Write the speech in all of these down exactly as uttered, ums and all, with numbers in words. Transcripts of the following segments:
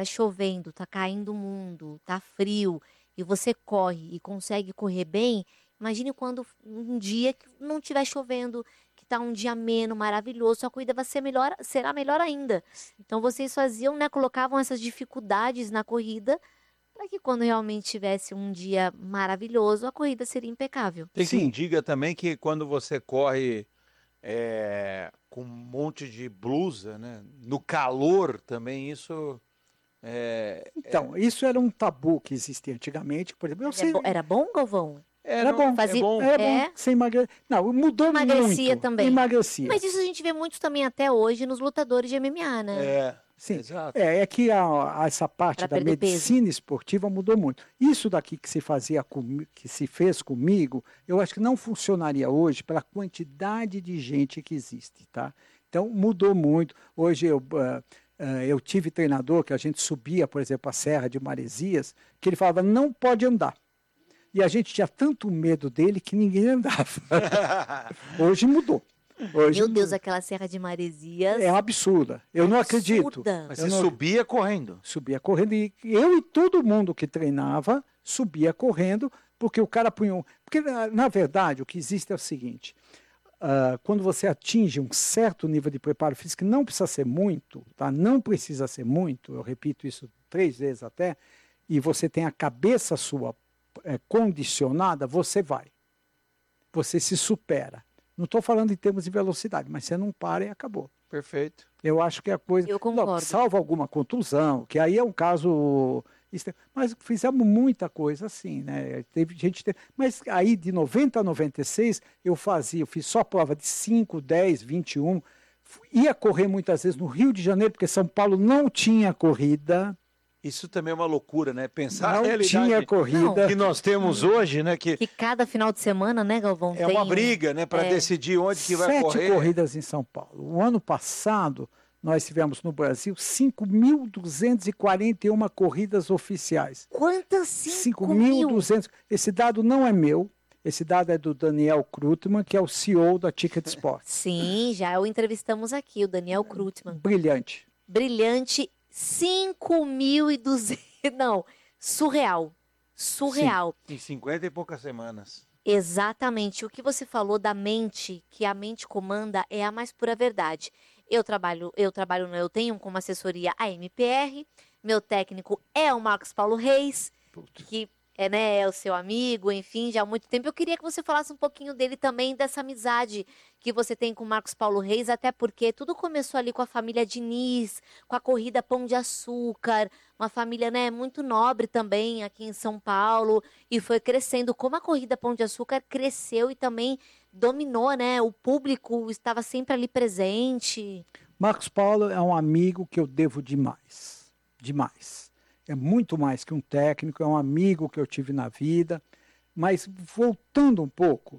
tá chovendo, tá caindo o mundo, tá frio, e você corre e consegue correr bem, imagine quando um dia que não estiver chovendo, que tá um dia ameno, maravilhoso, sua corrida vai ser melhor, será melhor ainda. Então vocês faziam, né, colocavam essas dificuldades na corrida para que quando realmente tivesse um dia maravilhoso, a corrida seria impecável. Tem quem Sim. diga também que quando você corre é, com um monte de blusa, né? No calor também isso é, Então, isso era um tabu que existia antigamente. Por exemplo, eu Mas é sei, bo- era bom, Galvão? é, era não, bom, é Fazia, bom. era bom, é, você emagre... Não, mudou emagrecia muito, também. emagrecia. Mas isso a gente vê muito também até hoje nos lutadores de M M A, né? É, Sim, exato. é, é que a- a- essa parte Pra da perder peso. medicina esportiva mudou muito. Isso daqui que se fazia comi- que se fez comigo, eu acho que não funcionaria hoje pela quantidade de gente que existe, tá? Então mudou muito. Hoje eu ah, ah, eu tive treinador que a gente subia, por exemplo, a Serra de Maresias, que ele falava não pode andar. E a gente tinha tanto medo dele que ninguém andava. Hoje mudou. Hoje Meu Deus, mu- aquela Serra de Maresias. é uma absurda. Eu não acredito. Absurda. Mas Eu você não- subia correndo. Subia correndo e eu e todo mundo que treinava subia correndo, porque o cara punha um... Porque, na, na verdade, o que existe é o seguinte, ah, quando você atinge um certo nível de preparo físico, não precisa ser muito, tá? Não precisa ser muito, eu repito isso três vezes até, e você tem a cabeça sua eh, condicionada, você vai. Você se supera. Não estou falando em termos de velocidade, mas você não para e acabou. Perfeito. Eu acho que a coisa. Eu concordo. Não, salvo alguma contusão, que aí é um caso. Mas fizemos muita coisa assim, né? Teve gente. Mas aí de noventa a noventa e seis eu fazia, eu fiz só prova de cinco, dez, vinte e um. Ia correr muitas vezes no Rio de Janeiro, porque São Paulo não tinha corrida. Isso também é uma loucura, né? Pensar a Não realidade tinha corrida. que nós temos hoje, né? Que Que cada final de semana, né, Galvão? é tem uma um- briga, né? Para é. decidir onde que vai Sete correr. corridas em São Paulo. O ano passado, nós tivemos no Brasil cinco mil duzentas e quarenta e uma corridas oficiais. Quantas? cinco cinco mil e mil? duzentos. Esse dado não é meu, esse dado é do Daniel Krutman, que é o C E O da Ticket Sports. Sim, já o entrevistamos aqui, o Daniel Krutman. Brilhante. Brilhante, cinco mil e duzentos. Não, surreal. Surreal. Em cinquenta e poucas semanas. Exatamente. O que você falou da mente, que a mente comanda, é a mais pura verdade. Eu trabalho, eu trabalho, eu tenho como assessoria a M P R, meu técnico é o Marcos Paulo Reis, que é, né, é o seu amigo, enfim, já há muito tempo. Eu queria que você falasse um pouquinho dele também, dessa amizade que você tem com o Marcos Paulo Reis, até porque tudo começou ali com a família Diniz, com a corrida Pão de Açúcar, uma família, né, muito nobre também aqui em São Paulo, e foi crescendo. Como a corrida Pão de Açúcar cresceu e também dominou, né, o público estava sempre ali presente. Marcos Paulo é um amigo que eu devo demais. Demais. É muito mais que um técnico, é um amigo que eu tive na vida. Mas voltando um pouco,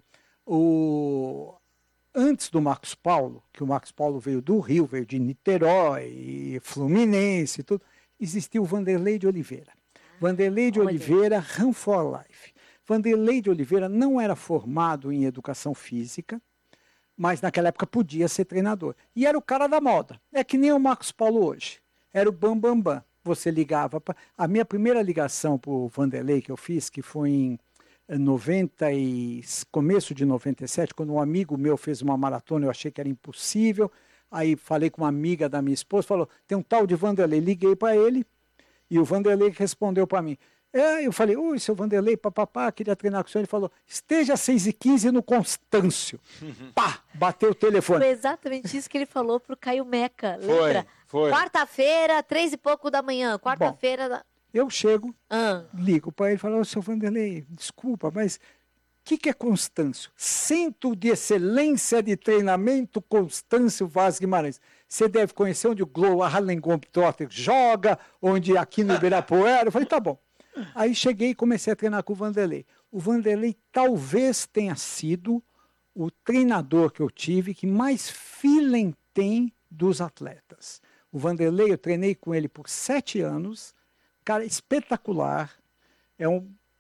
o... antes do Marcos Paulo, que o Marcos Paulo veio do Rio, veio de Niterói, Fluminense e tudo, existia o Vanderlei de Oliveira. Vanderlei de olha. Oliveira, Run for Life. Vanderlei de Oliveira não era formado em educação física, mas naquela época podia ser treinador. E era o cara da moda. É que nem o Marcos Paulo hoje. Era o bam, bam, bam. Você ligava. Pra... A minha primeira ligação para o Vanderlei que eu fiz, que foi em noventa e... começo de noventa e sete, quando um amigo meu fez uma maratona, eu achei que era impossível. Aí falei com uma amiga da minha esposa, falou, tem um tal de Vanderlei. Liguei para ele e o Vanderlei respondeu para mim. É, eu falei, ui, seu Vanderlei, papapá, queria treinar com o senhor. Ele falou, esteja às seis e quinze no Constâncio. Pá, bateu o telefone. Foi exatamente isso que ele falou pro Caio Meca, Foi, lembra? foi. Quarta-feira, três e pouco da manhã, quarta-feira... Da... Eu chego, Ah. ligo para ele e falo, ô, seu Vanderlei, desculpa, mas o que, que é Constâncio? Centro de Excelência de Treinamento Constâncio Vaz Guimarães. Você deve conhecer onde o Globo Harlem Globetrotter joga, onde aqui no Ibirapuera. Eu falei, tá bom. Aí cheguei e comecei a treinar com o Vanderlei. O Vanderlei talvez tenha sido o treinador que eu tive que mais feeling tem dos atletas. O Vanderlei, eu treinei com ele por sete anos, cara espetacular, é um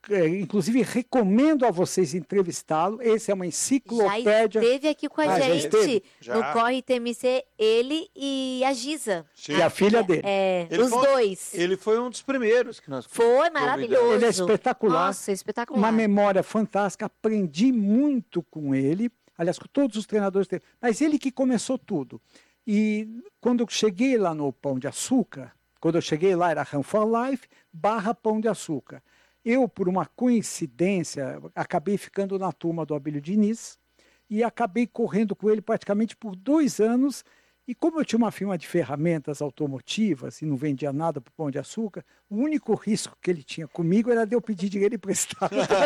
é, inclusive recomendo a vocês entrevistá-lo. Esse é uma enciclopédia. Já esteve aqui com a Ah, já gente esteve? Já. no Corre T M C, ele e a Giza. Sim. Que é a filha dele. É, Ele os foi- dois. Ele foi um dos primeiros que nós Foi maravilhoso. Ele é espetacular. Nossa, espetacular. Uma memória fantástica, aprendi muito com ele, aliás, com todos os treinadores dele, mas ele que começou tudo. E quando eu cheguei lá no Pão de Açúcar, quando eu cheguei lá era Run for Life barra Pão de Açúcar. Eu, por uma coincidência, acabei ficando na turma do Abílio Diniz e acabei correndo com ele praticamente por dois anos. E como eu tinha uma firma de ferramentas automotivas e não vendia nada para o Pão de Açúcar, o único risco que ele tinha comigo era de eu pedir dinheiro emprestado para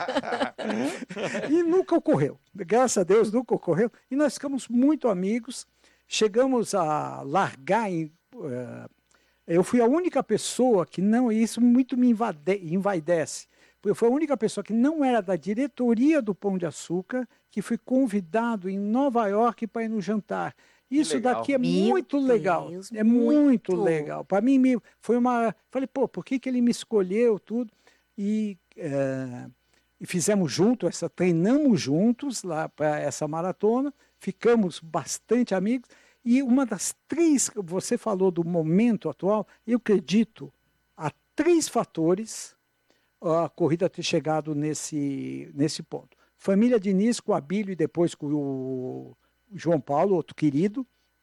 ele. E nunca ocorreu. Graças a Deus, nunca ocorreu. E nós ficamos muito amigos. Chegamos a largar em... Uh, eu fui a única pessoa que não... Isso muito me invade, envaidece. Porque eu fui a única pessoa que não era da diretoria do Pão de Açúcar que fui convidado em Nova York para ir no jantar. Isso legal. daqui é Meu muito legal. Deus, É muito, muito. legal. Para mim, me- foi uma... Falei, pô, por que, que ele me escolheu, tudo? E, eh, e fizemos junto, essa, treinamos juntos lá para essa maratona, ficamos bastante amigos. E uma das três, você falou do momento atual, eu acredito, há três fatores a corrida ter chegado nesse, nesse ponto. Família Diniz com o Abílio e depois com o João Paulo, outro querido.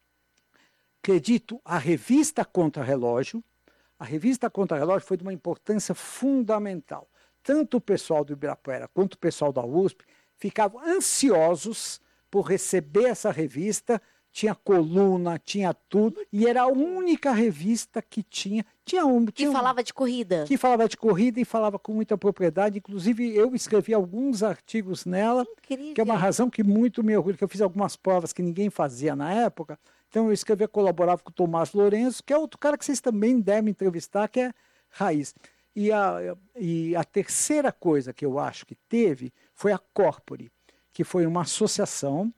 Acredito, a revista Contra-Relógio. A revista Contra-Relógio foi de uma importância fundamental. Tanto o pessoal do Ibirapuera quanto o pessoal da U S P ficavam ansiosos por receber essa revista. Tinha coluna, tinha tudo, e era a única revista que tinha. Tinha um. Que Tinha um- falava de corrida. que falava de corrida e falava com muita propriedade. Inclusive, eu escrevi alguns artigos nela, Incrível. que é uma razão que muito me orgulho, que eu fiz algumas provas que ninguém fazia na época. Então, eu escrevia, colaborava com o Tomás Lourenço, que é outro cara que vocês também devem entrevistar, que é raiz. E a, e a terceira coisa que eu acho que teve foi a Corpore, que foi uma associação,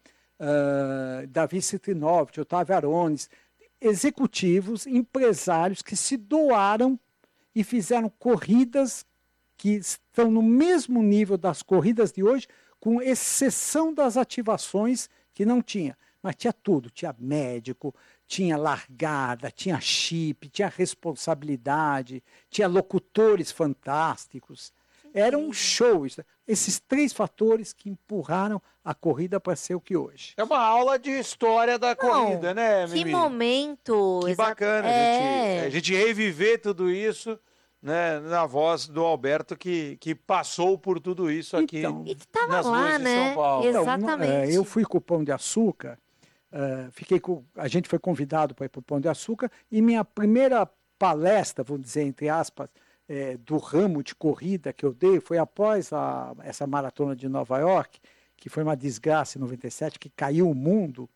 uh, Davi Citrinovich, Otávio Arones, executivos, empresários que se doaram e fizeram corridas que estão no mesmo nível das corridas de hoje, com exceção das ativações que não tinha. Mas tinha tudo, tinha médico, tinha largada, tinha chip, tinha responsabilidade, tinha locutores fantásticos. Era um show. Isso. Esses três fatores que empurraram a corrida para ser o que hoje. É uma aula de história da corrida, né, Que Mimi? momento. Que exa- bacana é. a, gente, a gente reviver tudo isso, né, na voz do Alberto, que, que passou por tudo isso aqui Então, E que tava nas lá, ruas de né? São Paulo. Então, Exatamente. é, eu fui com o Pão de Açúcar, é, fiquei com, a gente foi convidado para ir para o Pão de Açúcar, e minha primeira palestra, vamos dizer, entre aspas, é, do ramo de corrida que eu dei foi após a, essa maratona de Nova York, que foi uma desgraça em noventa e sete, que caiu o mundo,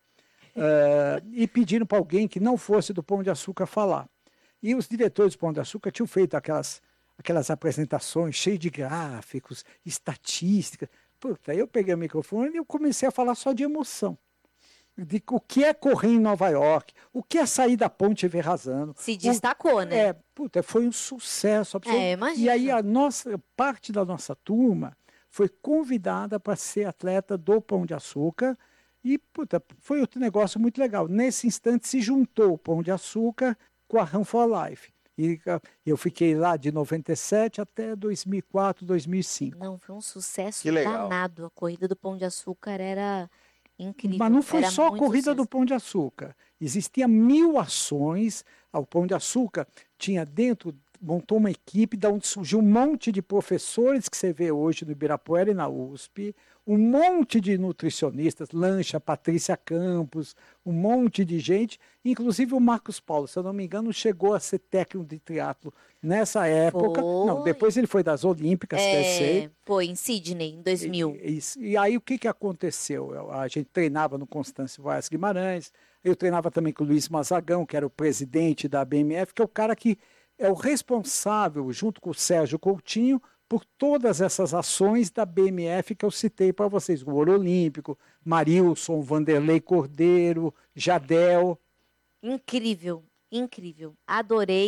é, e pediram para alguém que não fosse do Pão de Açúcar falar. E os diretores do Pão de Açúcar tinham feito aquelas, aquelas apresentações cheias de gráficos, estatísticas. Puta, eu peguei o microfone e eu comecei a falar só de emoção. De o que é correr em Nova York, o que é sair da ponte Verrazano. Se destacou, né? É, puta, foi um sucesso absoluto. É, imagino. E aí a nossa, parte da nossa turma foi convidada para ser atleta do Pão de Açúcar e, puta, foi outro negócio muito legal. Nesse instante se juntou o Pão de Açúcar com a Run for Life. E ah, eu fiquei lá de noventa e sete até dois mil e quatro, dois mil e cinco. Não, foi um sucesso Que legal. danado. A corrida do Pão de Açúcar era incrível. Mas não foi Era só a muito corrida do sucesso. Pão de Açúcar. Existia mil ações. O Pão de Açúcar tinha dentro, montou uma equipe, da onde surgiu um monte de professores que você vê hoje no Ibirapuera e na U S P, um monte de nutricionistas, Lancha, Patrícia Campos, um monte de gente, inclusive o Marcos Paulo, se eu não me engano, chegou a ser técnico de triatlo nessa época. Não, Foi. depois ele foi das Olímpicas, que eu sei. É, foi em Sydney, em dois mil. E, isso. E aí o que, que aconteceu? Eu- A gente treinava no Constâncio Vaz Guimarães, eu treinava também com o Luiz Mazagão, que era o presidente da B M F, que é o cara que é o responsável, junto com o Sérgio Coutinho, por todas essas ações da B M F que eu citei para vocês. O Ouro Olímpico, Marilson, Vanderlei Cordeiro, Jadel. Incrível, incrível. Adorei.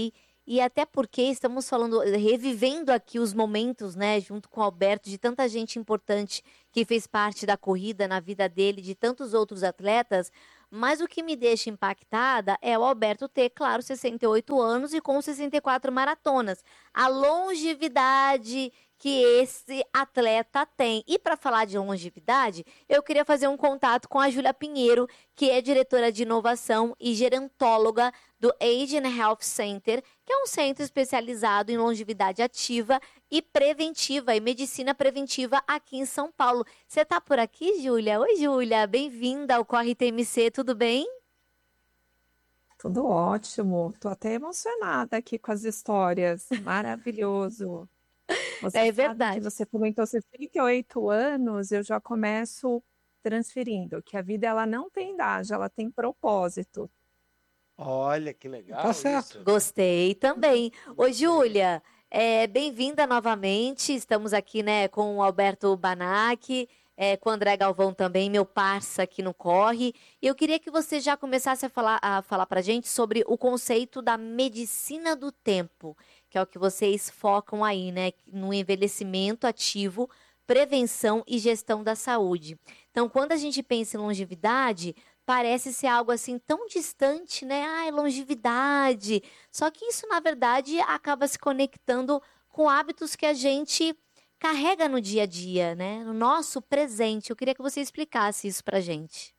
E até porque estamos falando, revivendo aqui os momentos, né, junto com o Alberto, de tanta gente importante que fez parte da corrida na vida dele, de tantos outros atletas. Mas o que me deixa impactada é o Alberto ter, claro, sessenta e oito anos e com sessenta e quatro maratonas. A longevidade que esse atleta tem. E para falar de longevidade, eu queria fazer um contato com a Júlia Pinheiro, que é diretora de inovação e gerontóloga do Age and Health Center, que é um centro especializado em longevidade ativa e preventiva, e medicina preventiva aqui em São Paulo. Você está por aqui, Júlia? Oi, Júlia, bem-vinda ao Corre T M C, tudo bem? Tudo ótimo, tô até emocionada aqui com as histórias, maravilhoso. Você É sabe que verdade. você comentou sessenta e oito anos, eu já começo transferindo, que a vida ela não tem idade, ela tem propósito. Olha que legal Tá certo. isso. Gostei também. Ô, Gostei. Júlia, é, bem-vinda novamente. Estamos aqui, né, com o Alberto Banac, é, com o André Galvão também, meu parça aqui no Corre. E eu queria que você já começasse a falar, a falar para a gente sobre o conceito da medicina do tempo, que é o que vocês focam aí, né, no envelhecimento ativo, prevenção e gestão da saúde. Então, quando a gente pensa em longevidade, parece ser algo assim tão distante, né? Ai, longevidade. Só que isso, na verdade, acaba se conectando com hábitos que a gente carrega no dia a dia, né? No nosso presente. Eu queria que você explicasse isso pra gente.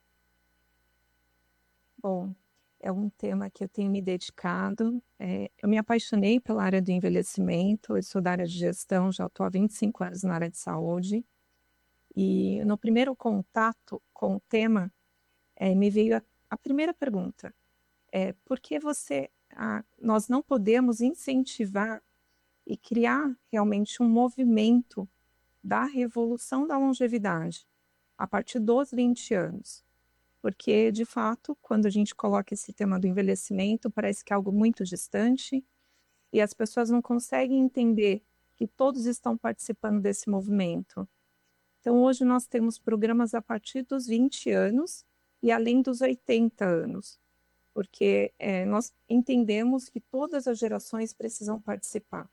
Bom, é um tema que eu tenho me dedicado. É, eu me apaixonei pela área do envelhecimento, eu sou da área de gestão, já estou há vinte e cinco anos na área de saúde. E no primeiro contato com o tema, É, me veio a, a primeira pergunta, é, por que você, a, nós não podemos incentivar e criar realmente um movimento da revolução da longevidade a partir dos vinte anos? Porque, de fato, quando a gente coloca esse tema do envelhecimento, parece que é algo muito distante e as pessoas não conseguem entender que todos estão participando desse movimento. Então, hoje nós temos programas a partir dos vinte anos e além dos oitenta anos, porque é, nós entendemos que todas as gerações precisam participar.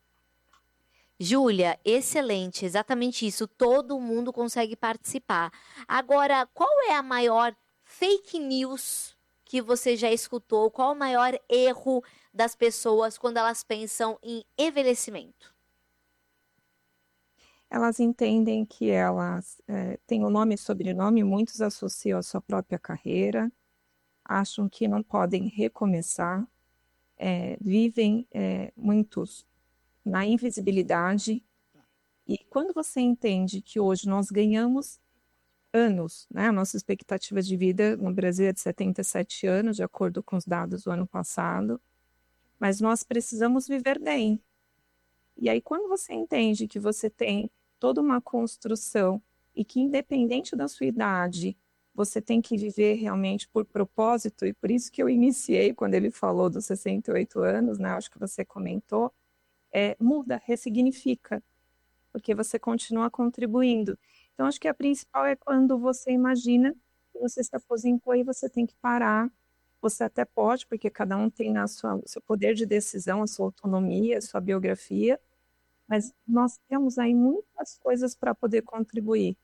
Júlia, excelente, exatamente isso. Todo mundo consegue participar. Agora, qual é a maior fake news que você já escutou? Qual o maior erro das pessoas quando elas pensam em envelhecimento? Elas entendem que elas é, têm o nome e sobrenome, muitos associam à sua própria carreira, acham que não podem recomeçar, é, vivem é, muitos na invisibilidade. E quando você entende que hoje nós ganhamos anos, né? A nossa expectativa de vida no Brasil é de setenta e sete anos, de acordo com os dados do ano passado, mas nós precisamos viver bem. E aí, quando você entende que você tem toda uma construção e que, independente da sua idade, você tem que viver realmente por propósito, e por isso que eu iniciei quando ele falou dos sessenta e oito anos, né? Acho que você comentou, é, muda, ressignifica, porque você continua contribuindo. Então, acho que a principal é quando você imagina que você se aposentou e você tem que parar. Você até pode, porque cada um tem na sua, seu poder de decisão, a sua autonomia, a sua biografia, mas nós temos aí muitas coisas para poder contribuir.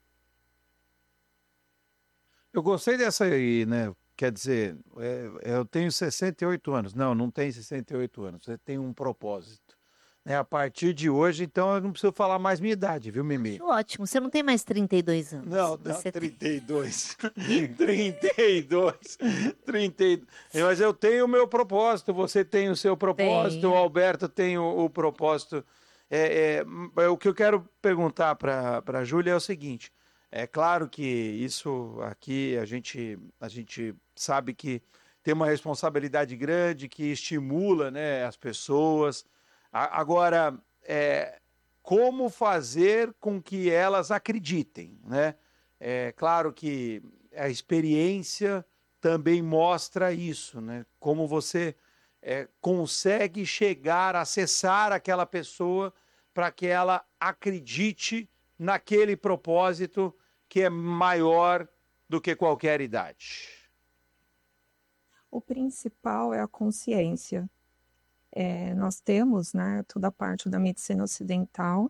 Eu gostei dessa aí, né? Quer dizer, é, eu tenho sessenta e oito anos. Não, não tem sessenta e oito anos. Você tem um propósito. Né? A partir de hoje, então, eu não preciso falar mais minha idade, viu, Mimi? Acho ótimo. Você não tem mais trinta e dois anos. Não, não, você trinta e dois. trinta e dois. trinta e dois. Mas eu tenho o meu propósito, você tem o seu propósito, Tem. o Alberto tem o, o propósito. É, é, o que eu quero perguntar para a Júlia é o seguinte: é claro que isso aqui a gente, a gente sabe que tem uma responsabilidade grande, que estimula, né, as pessoas. A, agora, é, como fazer com que elas acreditem, né? É claro que a experiência também mostra isso, né? Como você é, consegue chegar, acessar aquela pessoa para que ela acredite naquele propósito que é maior do que qualquer idade. O principal é a consciência. é, nós temos, né, toda a parte da medicina ocidental.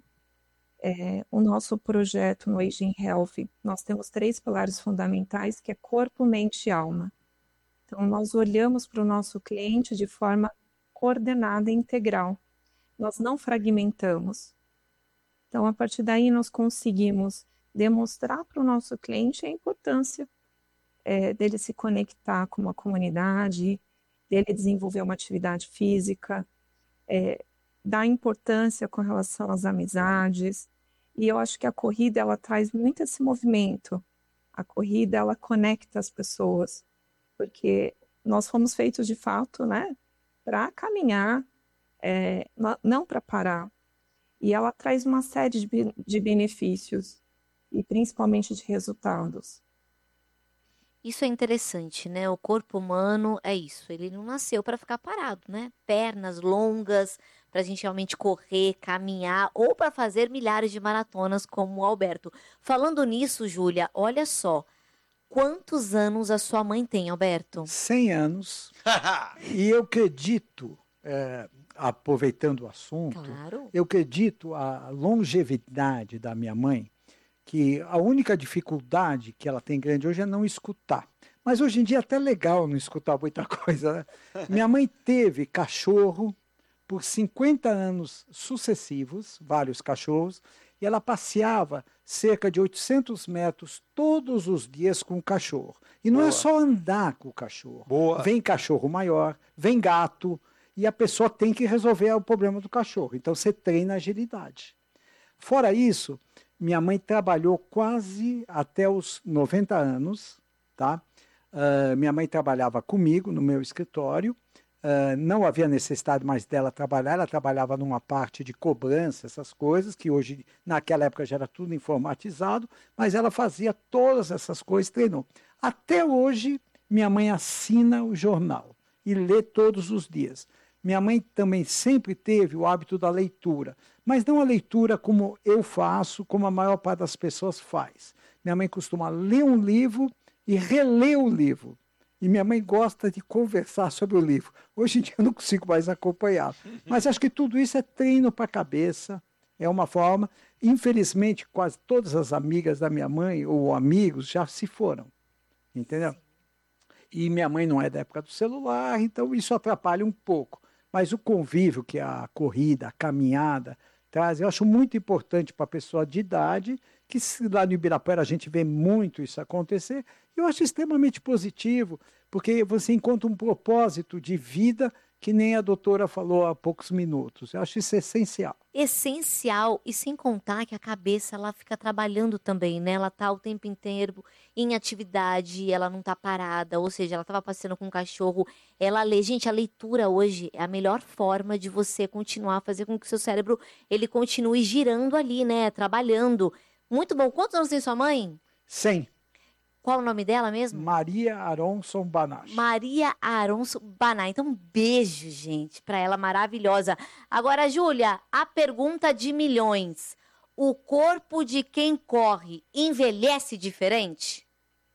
É, o nosso projeto no Aging Health, nós temos três pilares fundamentais, que é corpo, mente e alma. Então, nós olhamos para o nosso cliente de forma coordenada e integral. Nós não fragmentamos. Então, a partir daí, nós conseguimos demonstrar para o nosso cliente a importância é, dele se conectar com uma comunidade, dele desenvolver uma atividade física, é, dar importância com relação às amizades. E eu acho que a corrida, ela traz muito esse movimento. A corrida, ela conecta as pessoas, porque nós fomos feitos, de fato, né, para caminhar, é, não para parar. E ela traz uma série de, de benefícios, e principalmente de resultados. Isso é interessante, né? O corpo humano é isso, ele não nasceu para ficar parado, né? Pernas longas, para a gente realmente correr, caminhar, ou para fazer milhares de maratonas como o Alberto. Falando nisso, Júlia, olha só, quantos anos a sua mãe tem, Alberto? cem anos. E eu acredito, é, aproveitando o assunto, Claro. eu acredito a longevidade da minha mãe, que a única dificuldade que ela tem grande hoje é não escutar. Mas hoje em dia é até legal não escutar muita coisa, né? Minha mãe teve cachorro por cinquenta anos sucessivos, vários cachorros, e ela passeava cerca de oitocentos metros todos os dias com o cachorro. E não Boa. é só andar com o cachorro. Boa. Vem cachorro maior, vem gato, e a pessoa tem que resolver o problema do cachorro. Então você treina agilidade. Fora isso, minha mãe trabalhou quase até os noventa anos, tá? Uh, minha mãe trabalhava comigo no meu escritório, uh, não havia necessidade mais dela trabalhar, ela trabalhava numa parte de cobrança, essas coisas, que hoje, naquela época já era tudo informatizado, mas ela fazia todas essas coisas, treinou. Até hoje, minha mãe assina o jornal e lê todos os dias. Minha mãe também sempre teve o hábito da leitura, mas não a leitura como eu faço, como a maior parte das pessoas faz. Minha mãe costuma ler um livro e reler o livro. E minha mãe gosta de conversar sobre o livro. Hoje em dia eu não consigo mais acompanhar. Mas acho que tudo isso é treino para a cabeça, é uma forma. Infelizmente, quase todas as amigas da minha mãe, ou amigos, já se foram. Entendeu? E minha mãe não é da época do celular, então isso atrapalha um pouco. Mas o convívio que a corrida, a caminhada traz, eu acho muito importante para a pessoa de idade, que lá no Ibirapuera a gente vê muito isso acontecer, eu acho extremamente positivo, porque você encontra um propósito de vida que nem a doutora falou há poucos minutos. Eu acho isso essencial. Essencial, e sem contar que a cabeça ela fica trabalhando também, né? Ela tá o tempo inteiro em atividade, ela não tá parada, ou seja, ela tava passeando com um cachorro, ela lê. Gente, a leitura hoje é a melhor forma de você continuar a fazer com que o seu cérebro ele continue girando ali, né? Trabalhando. Muito bom. Quantos anos tem sua mãe? cem. Qual o nome dela mesmo? Maria Aronson Banache. Maria Aronson Baná. Então, um beijo, gente, para ela maravilhosa. Agora, Júlia, a pergunta de milhões. O corpo de quem corre envelhece diferente?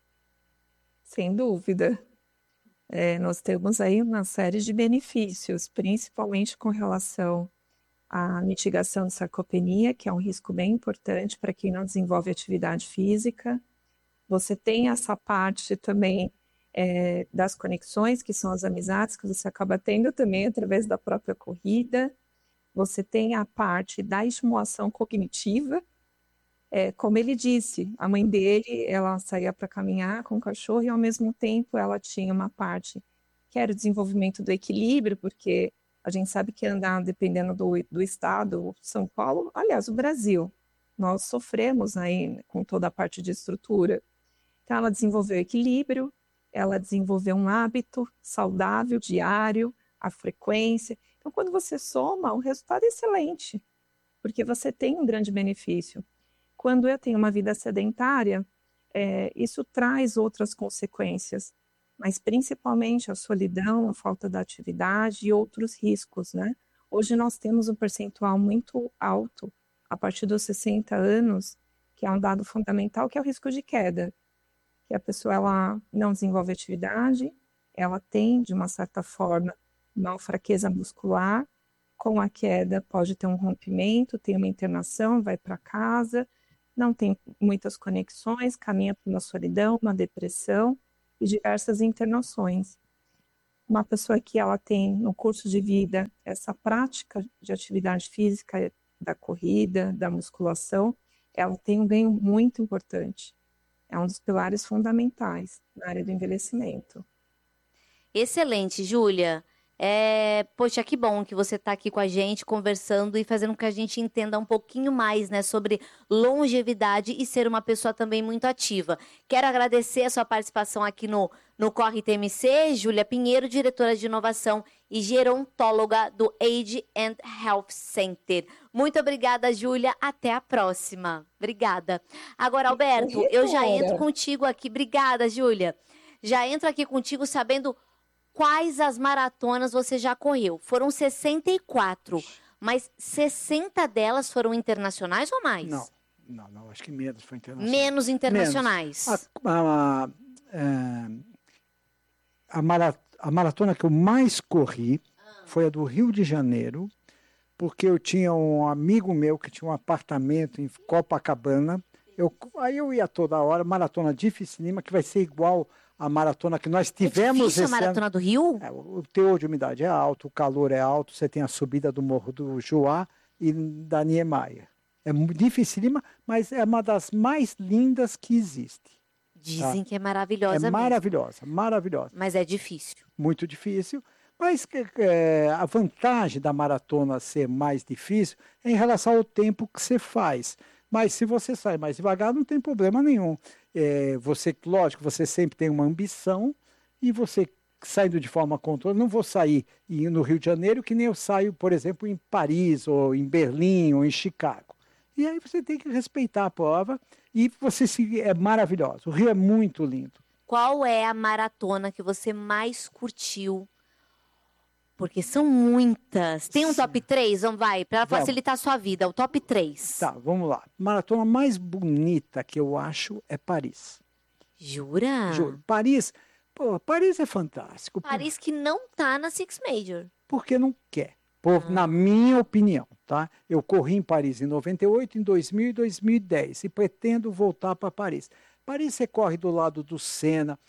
Sem dúvida. É, nós temos aí uma série de benefícios, principalmente com relação à mitigação de sarcopenia, que é um risco bem importante para quem não desenvolve atividade física. Você tem essa parte também é, das conexões, que são as amizades que você acaba tendo também através da própria corrida. Você tem a parte da estimulação cognitiva. É, como ele disse, a mãe dele, ela saía para caminhar com o cachorro e, ao mesmo tempo, ela tinha uma parte que era o desenvolvimento do equilíbrio, porque a gente sabe que andar, dependendo do, do estado, São Paulo, aliás, o Brasil, nós sofremos aí com toda a parte de estrutura. Então, ela desenvolveu equilíbrio, ela desenvolveu um hábito saudável, diário, a frequência. Então, quando você soma, o resultado é excelente, porque você tem um grande benefício. Quando eu tenho uma vida sedentária, é, isso traz outras consequências, mas principalmente a solidão, a falta da atividade e outros riscos, né? Hoje nós temos um percentual muito alto, a partir dos sessenta anos, que é um dado fundamental, que é o risco de queda. Que a pessoa ela não desenvolve atividade, ela tem, de uma certa forma, uma fraqueza muscular, com a queda pode ter um rompimento, tem uma internação, vai para casa, não tem muitas conexões, caminha para uma solidão, uma depressão e diversas internações. Uma pessoa que ela tem no curso de vida essa prática de atividade física, da corrida, da musculação, ela tem um ganho muito importante. É um dos pilares fundamentais na área do envelhecimento. Excelente, Júlia. É, poxa, que bom que você está aqui com a gente, conversando e fazendo com que a gente entenda um pouquinho mais, né, sobre longevidade e ser uma pessoa também muito ativa. Quero agradecer a sua participação aqui no, no Corre T M C, Júlia Pinheiro, diretora de inovação e gerontóloga do Age and Health Center. Muito obrigada, Júlia. Até a próxima. Obrigada. Agora, Alberto, eu já entro contigo aqui. Obrigada, Júlia. Já entro aqui contigo sabendo quais as maratonas você já correu. Foram sessenta e quatro, mas sessenta delas foram internacionais ou mais? Não, não, não, acho que menos foi internacional. Menos internacionais. Menos. A, a, a, a, mara, a maratona que eu mais corri ah. foi a do Rio de Janeiro, porque eu tinha um amigo meu que tinha um apartamento em Copacabana. Eu, aí eu ia toda hora, maratona dificílima, que vai ser igual a maratona que nós tivemos. É difícil a maratona ano. do Rio? É, o teor de umidade é alto, o calor é alto, você tem a subida do Morro do Juá e da Niemeyer. É dificílima, mas é uma das mais lindas que existe. Dizem tá? que é maravilhosa É mesmo. maravilhosa, maravilhosa. Mas é difícil. Muito difícil. Mas é, a vantagem da maratona ser mais difícil é em relação ao tempo que você faz. Mas se você sai mais devagar, não tem problema nenhum. É, você, lógico, você sempre tem uma ambição e você saindo de forma controlada. Não vou sair no Rio de Janeiro que nem eu saio, por exemplo, em Paris, ou em Berlim, ou em Chicago. E aí você tem que respeitar a prova e você se, é maravilhoso. O Rio é muito lindo. Qual é a maratona que você mais curtiu? Porque são muitas. Tem um Sim. top três? Vamos, vai, para facilitar a sua vida, o top três. Tá, vamos lá. Maratona mais bonita que eu acho é Paris. Jura? Juro. Paris, pô, Paris é fantástico. Paris que não tá na Six Major. Porque não quer. Por, ah. Na minha opinião, tá? Eu corri em Paris em noventa e oito, em dois mil e dois mil e dez e pretendo voltar para Paris. Paris você corre do lado do Sena.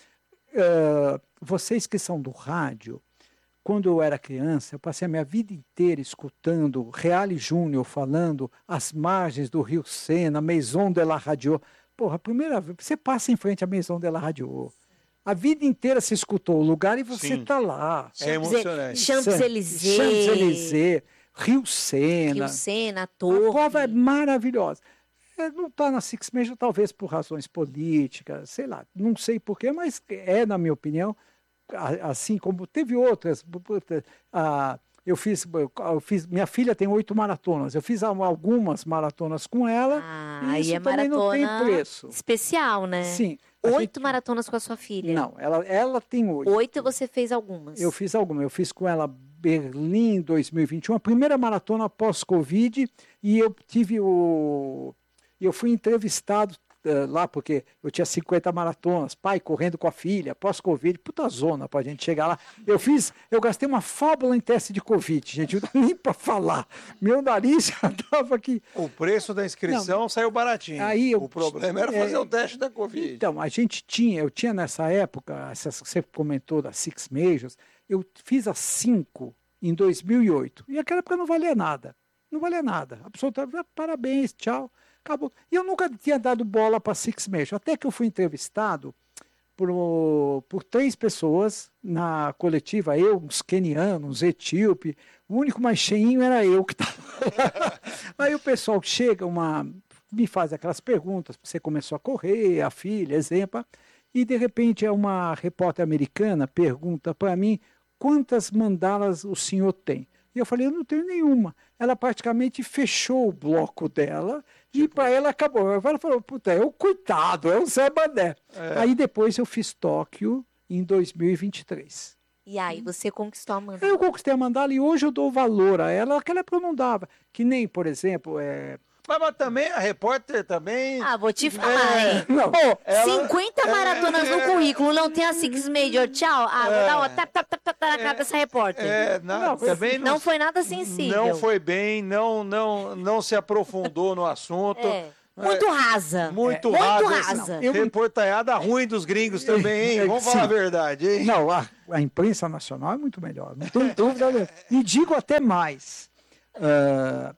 Uh, vocês que são do rádio, quando eu era criança, eu passei a minha vida inteira escutando Reale Júnior falando às margens do Rio Sena, Maison de la Radio. Porra, a primeira vez, você passa em frente à Maison de la Radio. A vida inteira você escutou o lugar e você está lá. É emocionante. Champs-Élysées. Champs-Élysées, Rio Sena. Rio Sena, a torre. A prova é maravilhosa. É, não está na Six Major, talvez por razões políticas, sei lá, não sei porquê, mas é, na minha opinião, assim como teve outras. Ah, eu, fiz, eu fiz. Minha filha tem oito maratonas. Eu fiz algumas maratonas com ela. Ah, e isso é também não tem preço. Especial, né? Sim. Oito gente... maratonas com a sua filha? Não, ela, ela tem oito. Oito e você fez algumas? Eu fiz algumas. Eu fiz com ela Berlim dois mil e vinte e um, a primeira maratona pós-Covid, e eu tive o. Eu fui entrevistado uh, lá, porque eu tinha cinquenta maratonas, pai correndo com a filha, pós-Covid, puta zona pra gente chegar lá. Eu fiz, eu gastei uma fábula em teste de Covid, gente, não dá nem pra falar. Meu nariz já tava aqui. O preço da inscrição não, saiu baratinho. Aí eu, o problema era fazer é, o teste da Covid. Então, a gente tinha, eu tinha nessa época, essas que você comentou das Six Majors, eu fiz as cinco em dois mil e oito, e naquela época não valia nada. Não valia nada. Absolutamente, parabéns, tchau. Acabou. E eu nunca tinha dado bola para Six Major, até que eu fui entrevistado por, por três pessoas na coletiva, eu, uns quenianos, uns etíope, o único mais cheinho era eu que estava lá. Aí o pessoal chega, uma, me faz aquelas perguntas, você começou a correr, a filha, exemplo, e de repente é uma repórter americana pergunta para mim, quantas mandalas o senhor tem? E eu falei, eu não tenho nenhuma. Ela praticamente fechou o bloco dela tipo... e para ela acabou. Ela falou, puta, é o coitado, é o Zé Mané. É. Aí depois eu fiz Tóquio em dois mil e vinte e três. E aí você conquistou a mandala? Eu conquistei a mandala e hoje eu dou valor a ela. Naquela época eu não dava. Que nem, por exemplo, é, Mas, mas também a repórter também... Ah, vou te falar, É, hein? não, Ô, ela- cinquenta maratonas no currículo, não tem a Six Major, tchau. Ah, vou É. dar uma tap, tap, tap, tap na cara dessa repórter. É, na- Não, também não, Não foi nada sensível. não foi bem, não, não, não se aprofundou no assunto. É. Muito rasa. Muito, Muito rasa. rasa. Não, eu... Reportaiada ruim dos gringos também, hein? Vamos Sim. falar a verdade, hein? Não, a, a imprensa nacional é muito melhor, não tenho dúvida. nenhuma. E digo até mais: ah,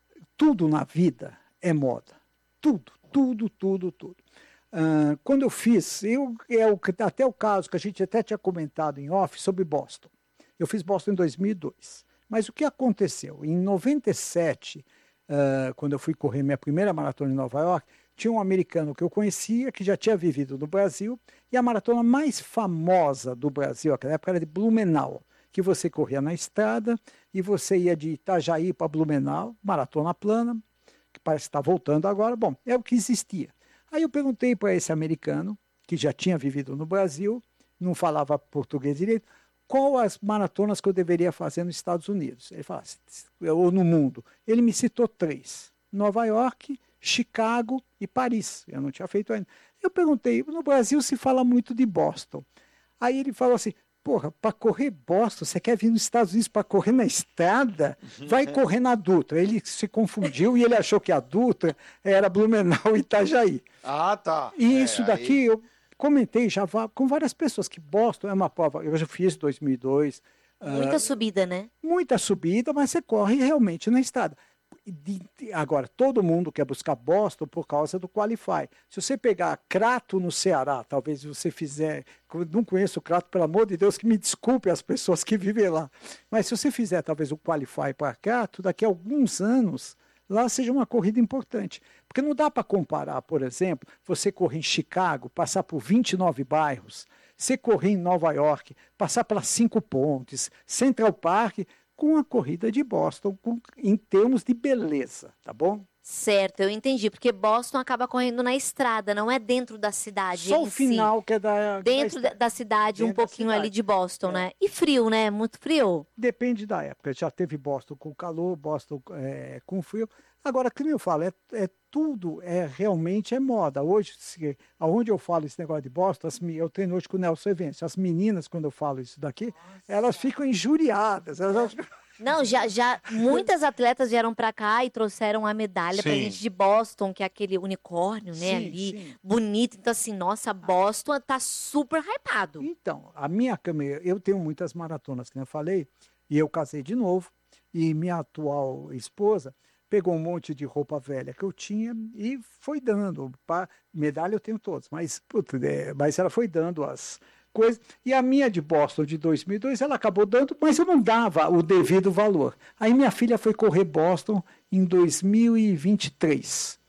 tudo na vida é moda. Tudo, tudo, tudo, tudo. Ah, quando eu fiz, eu, é o, até o caso que a gente até tinha comentado em off sobre Boston. Eu fiz Boston em dois mil e dois. Mas o que aconteceu? Em noventa e sete, uh, quando eu fui correr minha primeira maratona em Nova York, tinha um americano que eu conhecia, que já tinha vivido no Brasil, e a maratona mais famosa do Brasil naquela época era de Blumenau, que você corria na estrada e você ia de Itajaí para Blumenau, maratona plana, que parece que está voltando agora. Bom, é o que existia. Aí eu perguntei para esse americano, que já tinha vivido no Brasil, não falava português direito, qual as maratonas que eu deveria fazer nos Estados Unidos. Ele falou, ou no mundo. Ele me citou três: Nova York, Chicago e Paris. Eu não tinha feito ainda. Eu perguntei, no Brasil se fala muito de Boston. Aí ele falou assim, porra, para correr Boston, você quer vir nos Estados Unidos para correr na estrada? Vai correr na Dutra. Ele se confundiu e ele achou que a Dutra era Blumenau e Itajaí. Ah, tá. E É, isso daqui aí- eu comentei já va- com várias pessoas que Boston é uma prova. Eu já fiz em dois mil e dois. Muita ah, subida, né? muita subida, mas você corre realmente na estrada. De- de- agora, todo mundo quer buscar Boston por causa do Qualify. Se você pegar Crato no Ceará, talvez você fizer. Eu não conheço o Crato, pelo amor de Deus, que me desculpe as pessoas que vivem lá. Mas se você fizer talvez o Qualify para Crato, daqui a alguns anos, lá seja uma corrida importante. Porque não dá para comparar, por exemplo, você correr em Chicago, passar por vinte e nove bairros, você correr em Nova York, passar pelas cinco pontes, Central Park, com a corrida de Boston, com, em termos de beleza, tá bom? Certo, eu entendi. Porque Boston acaba correndo na estrada, não é dentro da cidade Só em o si. final que é da... Dentro da- da, da cidade, um dentro da pouquinho ali cidade. de Boston, É. né? E frio, né? Muito frio. Depende da época. Já teve Boston com calor, Boston é, com frio. Agora, como eu falo, é, é tudo, é realmente é moda. Hoje, se, aonde eu falo esse negócio de Boston, as, eu treino hoje com o Nelson Evêncio. As meninas, quando eu falo isso daqui, elas ficam injuriadas. Elas acham- Não, já, já muitas atletas vieram pra cá e trouxeram a medalha pra Sim. gente de Boston, que é aquele unicórnio, né, Sim, ali, sim. bonito. Então, assim, nossa, Boston tá super hypado. Então, a minha câmera, eu tenho muitas maratonas, que eu falei, e eu casei de novo, e minha atual esposa pegou um monte de roupa velha que eu tinha e foi dando. Pá, medalha eu tenho todas, mas, puta, é, mas ela foi dando as coisas. E a minha de Boston de dois mil e dois, ela acabou dando, mas eu não dava o devido valor. Aí minha filha foi correr Boston em dois mil e vinte e três.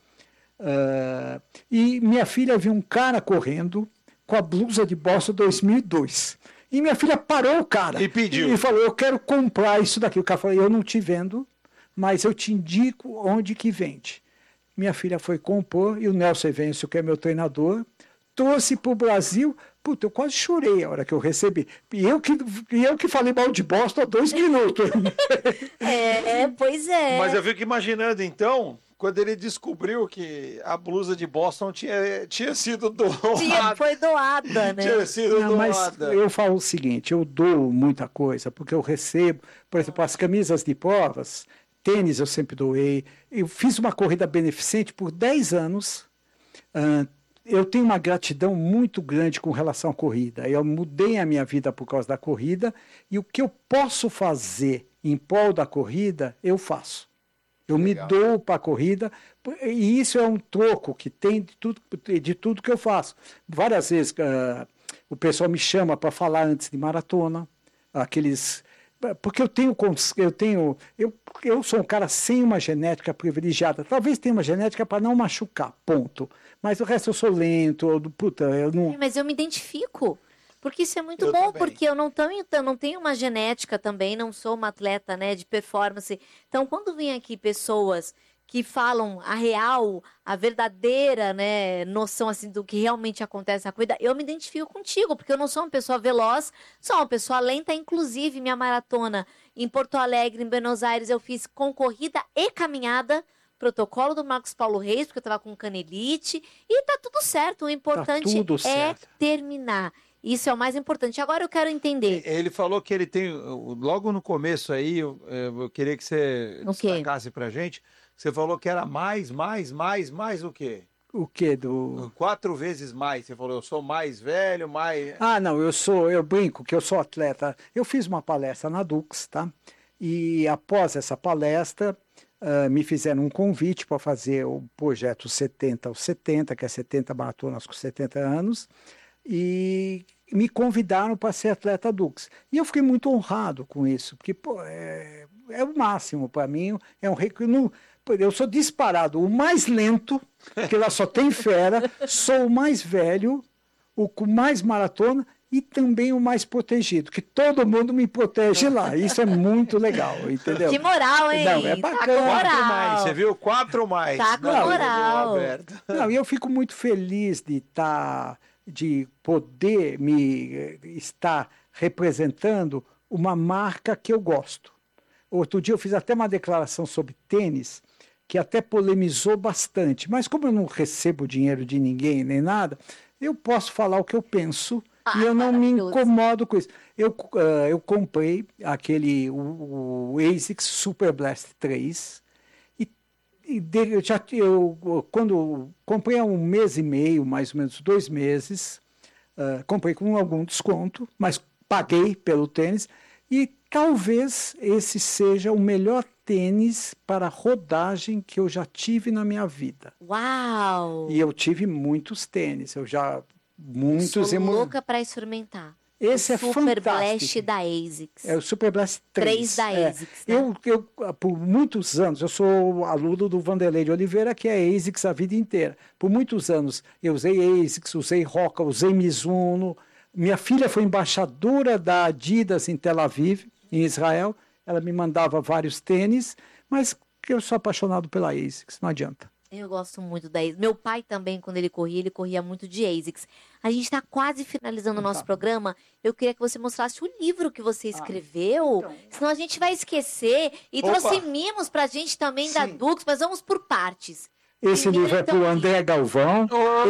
Ah, e minha filha viu um cara correndo com a blusa de Boston dois mil e dois. E minha filha parou o cara. E pediu. E falou, eu quero comprar isso daqui. O cara falou, eu não te vendo, mas eu te indico onde que vende. Minha filha foi compor e o Nelson Evêncio, que é meu treinador, trouxe para o Brasil. Puta, eu quase chorei a hora que eu recebi. E eu que, e eu que falei mal de Boston há dois minutos. É, pois é. Mas eu fico imaginando, então, quando ele descobriu que a blusa de Boston tinha, tinha sido doada. Tinha, foi doada, né? Tinha sido Não, mas doada. eu falo o seguinte, eu dou muita coisa, porque eu recebo, por exemplo, as camisas de provas, tênis eu sempre doei. Eu fiz uma corrida beneficente por dez anos. ah, eu tenho uma gratidão muito grande com relação à corrida. Eu mudei a minha vida por causa da corrida e o que eu posso fazer em prol da corrida, eu faço. Eu Legal. me dou para a corrida e isso é um troco que tem de tudo, de tudo que eu faço. Várias vezes uh, o pessoal me chama para falar antes de maratona, aqueles... Porque eu tenho, eu tenho, eu, eu sou um cara sem uma genética privilegiada. Talvez tenha uma genética para não machucar, ponto. Mas o resto eu sou lento, eu, puta, eu não... Mas eu me identifico. Porque isso é muito Eu bom, também. porque eu não, tenho, eu não tenho uma genética também, não sou uma atleta, né, de performance. Então, quando vem aqui pessoas que falam a real, a verdadeira, né, noção assim do que realmente acontece na corrida, eu me identifico contigo, porque eu não sou uma pessoa veloz, sou uma pessoa lenta. Inclusive, minha maratona em Porto Alegre, em Buenos Aires, eu fiz com corrida e caminhada, protocolo do Marcos Paulo Reis, porque eu tava com canelite, e tá tudo certo. O importante tudo é certo. terminar. Isso é o mais importante. Agora eu quero entender. Ele falou que ele tem, logo no começo aí, eu, eu queria que você O quê? destacasse pra gente, você falou que era mais, mais, mais, mais o quê? O quê? Do... Quatro vezes mais. Você falou, eu sou mais velho, mais... Ah, não, eu sou, eu brinco que eu sou atleta. Eu fiz uma palestra na Dux, tá? E após essa palestra, uh, me fizeram um convite para fazer o projeto setenta aos setenta, que é setenta maratonas com setenta anos, e me convidaram para ser atleta Dux. E eu fiquei muito honrado com isso, porque pô, é, é o máximo para mim, é um recurso. Eu sou disparado, o mais lento, que lá só tem fera, sou o mais velho, o com mais maratona e também o mais protegido, que todo mundo me protege lá. Isso é muito legal, entendeu? Que moral, hein? Não, é Tá com bacana. moral. Quatro mais, você viu? Quatro mais. Tá com Não, moral. aberto. Não, e eu fico muito feliz de estar, de poder me eh, estar representando uma marca que eu gosto. Outro dia eu fiz até uma declaração sobre tênis, que até polemizou bastante. Mas como eu não recebo dinheiro de ninguém nem nada, eu posso falar o que eu penso Ah, e eu não me maravilhoso. incomodo com isso. Eu, uh, eu comprei aquele, o, o ASICS Super Blast três e, e de, eu já, eu, quando comprei há um mês e meio, mais ou menos dois meses, uh, comprei com algum desconto, mas paguei pelo tênis e talvez esse seja o melhor tênis para rodagem que eu já tive na minha vida. Uau! E eu tive muitos tênis, eu já muitos Sou emo... louca pra experimentar. Esse o é Super fantástico. Blast da ASICS. É o Super Blast três. três da É. ASICS, né? Eu, eu, por muitos anos, eu sou aluno do Vanderlei de Oliveira, que é ASICS a vida inteira. Por muitos anos eu usei ASICS, usei Roca, usei Mizuno. Minha filha foi embaixadora da Adidas em Tel Aviv, em Israel. Ela me mandava vários tênis, mas eu sou apaixonado pela ASICS, não adianta. Eu gosto muito da ASICS. Meu pai também, quando ele corria, ele corria muito de ASICS. A gente está quase finalizando o nosso Tá. programa. Eu queria que você mostrasse o livro que você escreveu, então. senão a gente vai esquecer. E Opa. trouxe mimos pra gente também da Sim. Dux, mas vamos por partes. Esse Primeiro, livro é então, para o André Galvão.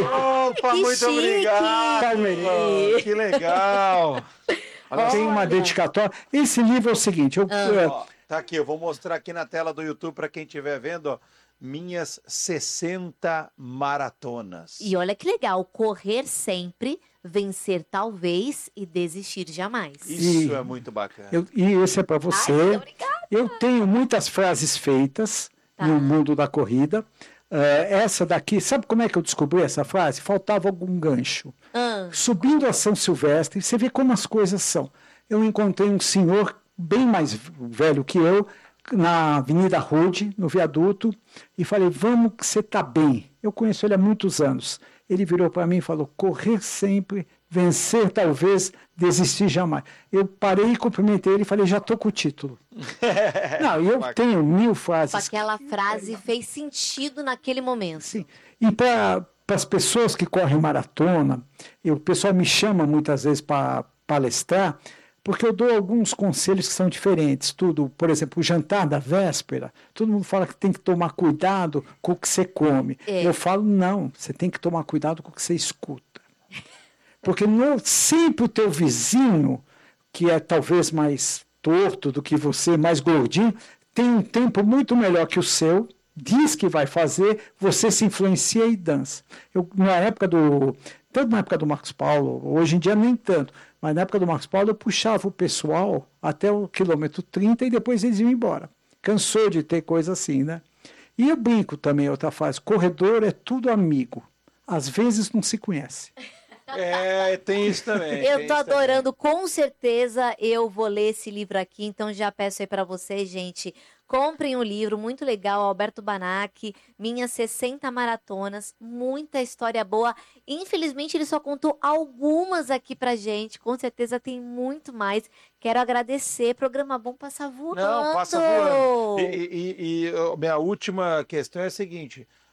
Opa, Que muito chique! obrigado! Carmeli. Que legal! Olha Tem só. uma Olha. dedicatória. Esse livro é o seguinte, eu, é, Ó, tá aqui, eu vou mostrar aqui na tela do YouTube para quem estiver vendo, ó, minhas sessenta maratonas. E olha que legal, correr sempre, vencer talvez e desistir jamais. Isso E- é muito bacana. eu- e esse é para você. Ai, muito obrigada. Eu tenho muitas frases feitas Tá. no mundo da corrida. Eh, essa daqui, sabe como é que eu descobri essa frase? Faltava algum gancho. Ah, Subindo a São Silvestre, você vê como as coisas são. Eu encontrei um senhor bem mais velho que eu, na Avenida Rude, no viaduto, e falei, vamos que você está bem. Eu conheço ele há muitos anos. Ele virou para mim e falou, correr sempre, vencer talvez, desistir jamais. Eu parei e cumprimentei ele e falei, já estou com o título. Não, e eu Bacana. tenho mil frases. aquela frase fez sentido naquele momento. Sim. E para as pessoas que correm maratona, eu, o pessoal me chama muitas vezes para palestrar, porque eu dou alguns conselhos que são diferentes. Tudo, por exemplo, o jantar da véspera, todo mundo fala que tem que tomar cuidado com o que você come. É. Eu falo, não, você tem que tomar cuidado com o que você escuta. Porque não, sempre o teu vizinho, que é talvez mais torto do que você, mais gordinho, tem um tempo muito melhor que o seu, diz que vai fazer, você se influencia e dança. Eu, na época do, tanto na época do Marcos Paulo, hoje em dia nem tanto, mas na época do Marcos Paulo eu puxava o pessoal até o quilômetro trinta e depois eles iam embora. Cansou de ter coisa assim, né? E eu brinco também, outra frase, corredor é tudo amigo, às vezes não se conhece. É, tem isso também. Eu tem tô isso também. adorando, com certeza eu vou ler esse livro aqui, então já peço aí pra vocês, gente, comprem o livro, muito legal, Alberto Banac, Minhas sessenta Maratonas, muita história boa. Infelizmente ele só contou algumas aqui pra gente, com certeza tem muito mais. Quero agradecer, programa bom passa voando. Não, passa voando. E, e- e- e, ó, minha última questão é a seguinte: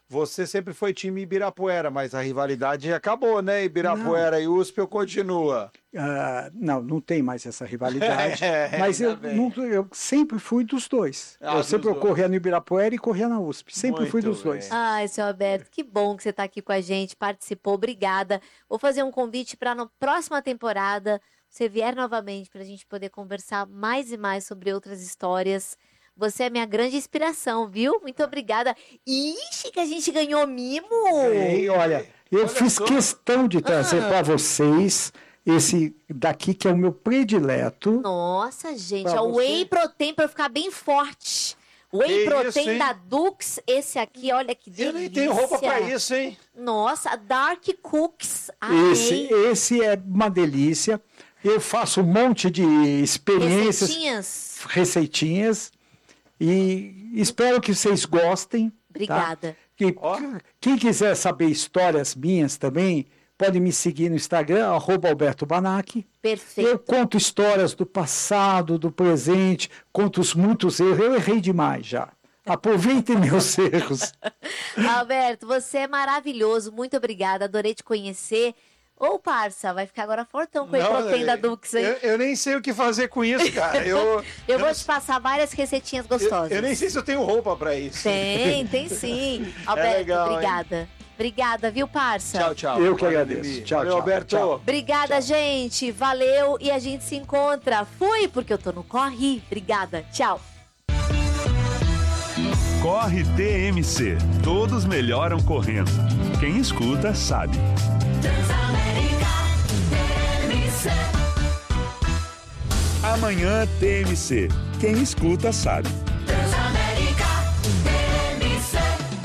você sempre foi time Ibirapuera, mas a rivalidade acabou, né? Ibirapuera não. E U S P eu continua. Uh, não, não tem mais essa rivalidade. é, mas eu, não, eu sempre fui dos dois. Ah, eu dos sempre dois. Eu corria no Ibirapuera e corria na U S P. Sempre Muito fui dos bem. dois. Ai, seu Alberto, que bom que você está aqui com a gente, participou, obrigada. Vou fazer um convite para na próxima temporada você vier novamente para a gente poder conversar mais e mais sobre outras histórias. Você é minha grande inspiração, viu? Muito obrigada. Ixi, que a gente ganhou mimo! Ei, olha, eu olha fiz só. questão de trazer ah. para vocês esse daqui que é o meu predileto. Nossa, gente, é o Whey Protein para ficar bem forte. Whey Protein isso, da Dux, esse aqui, olha que delícia. Eu nem tenho roupa para isso, hein? Nossa, Dark Cooks. Esse, esse é uma delícia. Eu faço um monte de experiências. Receitinhas. Receitinhas. E espero que vocês gostem. Obrigada. Tá? Que, oh. Quem quiser saber histórias minhas também, pode me seguir no Instagram, arroba Alberto Banac. Perfeito. Eu conto histórias do passado, do presente, conto os muitos erros. Eu errei demais já. Aproveitem meus erros. Alberto, você é maravilhoso. Muito obrigada. Adorei te conhecer. Ô, parça, vai ficar agora fortão com o proteína da Dux, hein? Eu, eu nem sei o que fazer com isso, cara. Eu, eu, eu vou não... te passar várias receitinhas gostosas. Eu, eu nem sei se eu tenho roupa pra isso. Tem, tem sim. Alberto, é legal, obrigada. Hein? Obrigada, viu, parça? Tchau, tchau. Eu que agradeço. Tchau, Valeu, tchau. Alberto. Tchau. Obrigada, tchau. Gente. Valeu e a gente se encontra. Fui, porque eu tô no Corre. Obrigada. Tchau. Corre T M C. Todos melhoram correndo. Quem escuta, sabe. Amanhã T M C. Quem escuta sabe. Transamérica T M C.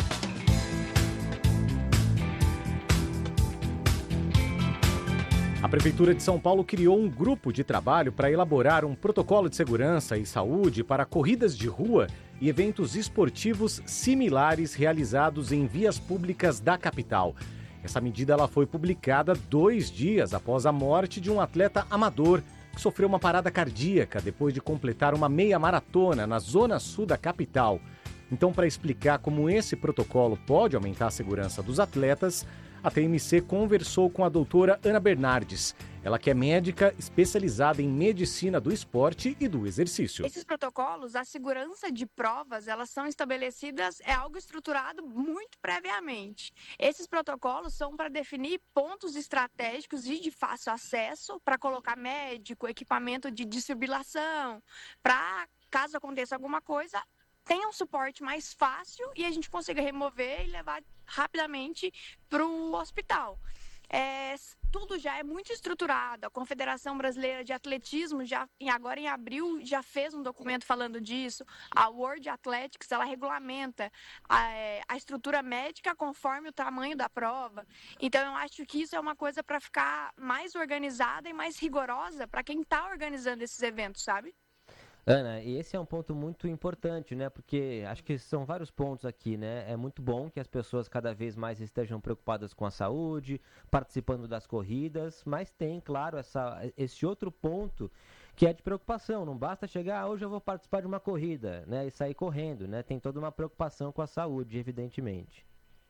A Prefeitura de São Paulo criou um grupo de trabalho para elaborar um protocolo de segurança e saúde para corridas de rua e eventos esportivos similares realizados em vias públicas da capital. Essa medida ela foi publicada dois dias após a morte de um atleta amador que sofreu uma parada cardíaca depois de completar uma meia maratona na zona sul da capital. Então, para explicar como esse protocolo pode aumentar a segurança dos atletas, a T M C conversou com a doutora Ana Bernardes. Ela que é médica especializada em medicina do esporte e do exercício. Esses protocolos, a segurança de provas, elas são estabelecidas, é algo estruturado muito previamente. Esses protocolos são para definir pontos estratégicos e de fácil acesso, para colocar médico, equipamento de desfibrilação, para, caso aconteça alguma coisa, tenha um suporte mais fácil e a gente consiga remover e levar rapidamente para o hospital. É, tudo já é muito estruturado. A Confederação Brasileira de Atletismo, já, agora em abril, já fez um documento falando disso. A World Athletics, ela regulamenta a, a estrutura médica conforme o tamanho da prova. Então, eu acho que isso é uma coisa para ficar mais organizada e mais rigorosa para quem está organizando esses eventos, sabe? Ana, e esse é um ponto muito importante, né? Porque acho que são vários pontos aqui, né? É muito bom que as pessoas cada vez mais estejam preocupadas com a saúde, participando das corridas, mas tem, claro, essa, esse outro ponto que é de preocupação. Não basta chegar, ah, hoje eu vou participar de uma corrida, né? E sair correndo, né? Tem toda uma preocupação com a saúde, evidentemente.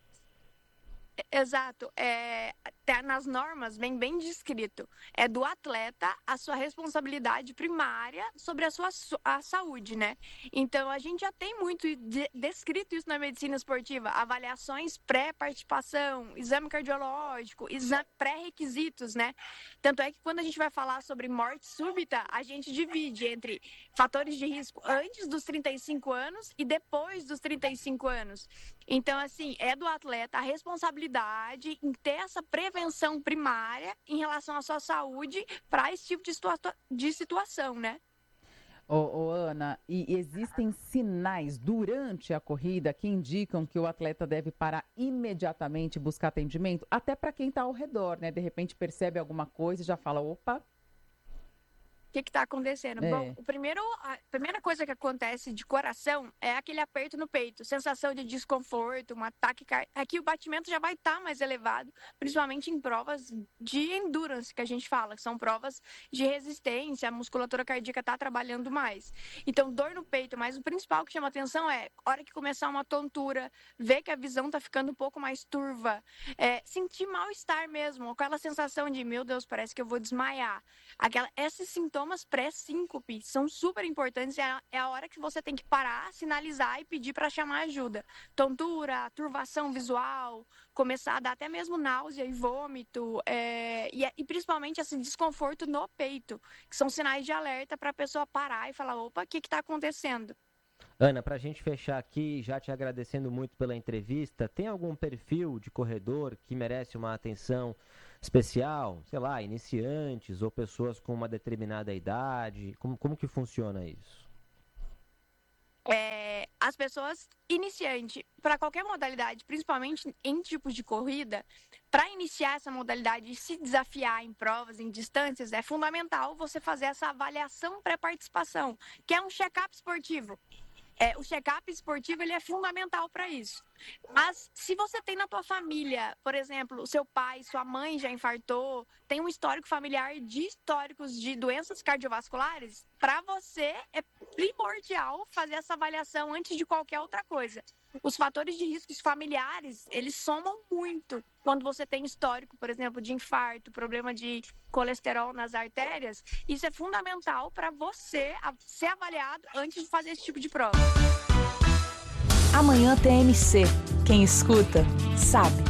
Exato, é, nas normas vem bem descrito, é do atleta a sua responsabilidade primária sobre a sua a saúde, né? Então a gente já tem muito de, descrito isso na medicina esportiva, avaliações pré-participação, exame cardiológico, exame, pré-requisitos, né? Tanto é que quando a gente vai falar sobre morte súbita, a gente divide entre fatores de risco antes dos trinta e cinco anos e depois dos trinta e cinco anos. Então, assim, é do atleta a responsabilidade em ter essa prevenção primária em relação à sua saúde para esse tipo de, situa- de situação, né? Ô, ô, Ana, e existem sinais durante a corrida que indicam que o atleta deve parar imediatamente e buscar atendimento? Até para quem está ao redor, né? De repente percebe alguma coisa e já fala, opa... O que está acontecendo? É. Bom, o primeiro, a primeira coisa que acontece de coração é aquele aperto no peito, sensação de desconforto, um ataque cardíaco. Aqui o batimento já vai estar mais elevado, principalmente em provas de endurance, que a gente fala, que são provas de resistência, a musculatura cardíaca está trabalhando mais. Então, dor no peito, mas o principal que chama atenção é, a hora que começar uma tontura, ver que a visão está ficando um pouco mais turva, é, sentir mal-estar mesmo, aquela sensação de, meu Deus, parece que eu vou desmaiar. Aquela, esses sintomas pré-síncope são super importantes, é a, é a hora que você tem que parar, sinalizar e pedir para chamar ajuda. Tontura, turvação visual, começar a dar até mesmo náusea e vômito, é, e, e principalmente esse desconforto no peito, que são sinais de alerta para a pessoa parar e falar, opa, o que está acontecendo? Ana, para a gente fechar aqui, já te agradecendo muito pela entrevista, tem algum perfil de corredor que merece uma atenção especial? Sei lá, iniciantes ou pessoas com uma determinada idade? Como, como que funciona isso? É, as pessoas iniciantes, para qualquer modalidade, principalmente em tipos de corrida, para iniciar essa modalidade e se desafiar em provas, em distâncias, é fundamental você fazer essa avaliação pré-participação, que é um check-up esportivo. É, o check-up esportivo ele é fundamental para isso. Mas se você tem na tua família, por exemplo, o seu pai, sua mãe já infartou, tem um histórico familiar de históricos de doenças cardiovasculares, para você é primordial fazer essa avaliação antes de qualquer outra coisa. Os fatores de riscos familiares, eles somam muito quando você tem histórico, por exemplo, de infarto, problema de colesterol nas artérias. Isso é fundamental para você ser avaliado antes de fazer esse tipo de prova. Amanhã T M C. Quem escuta, sabe.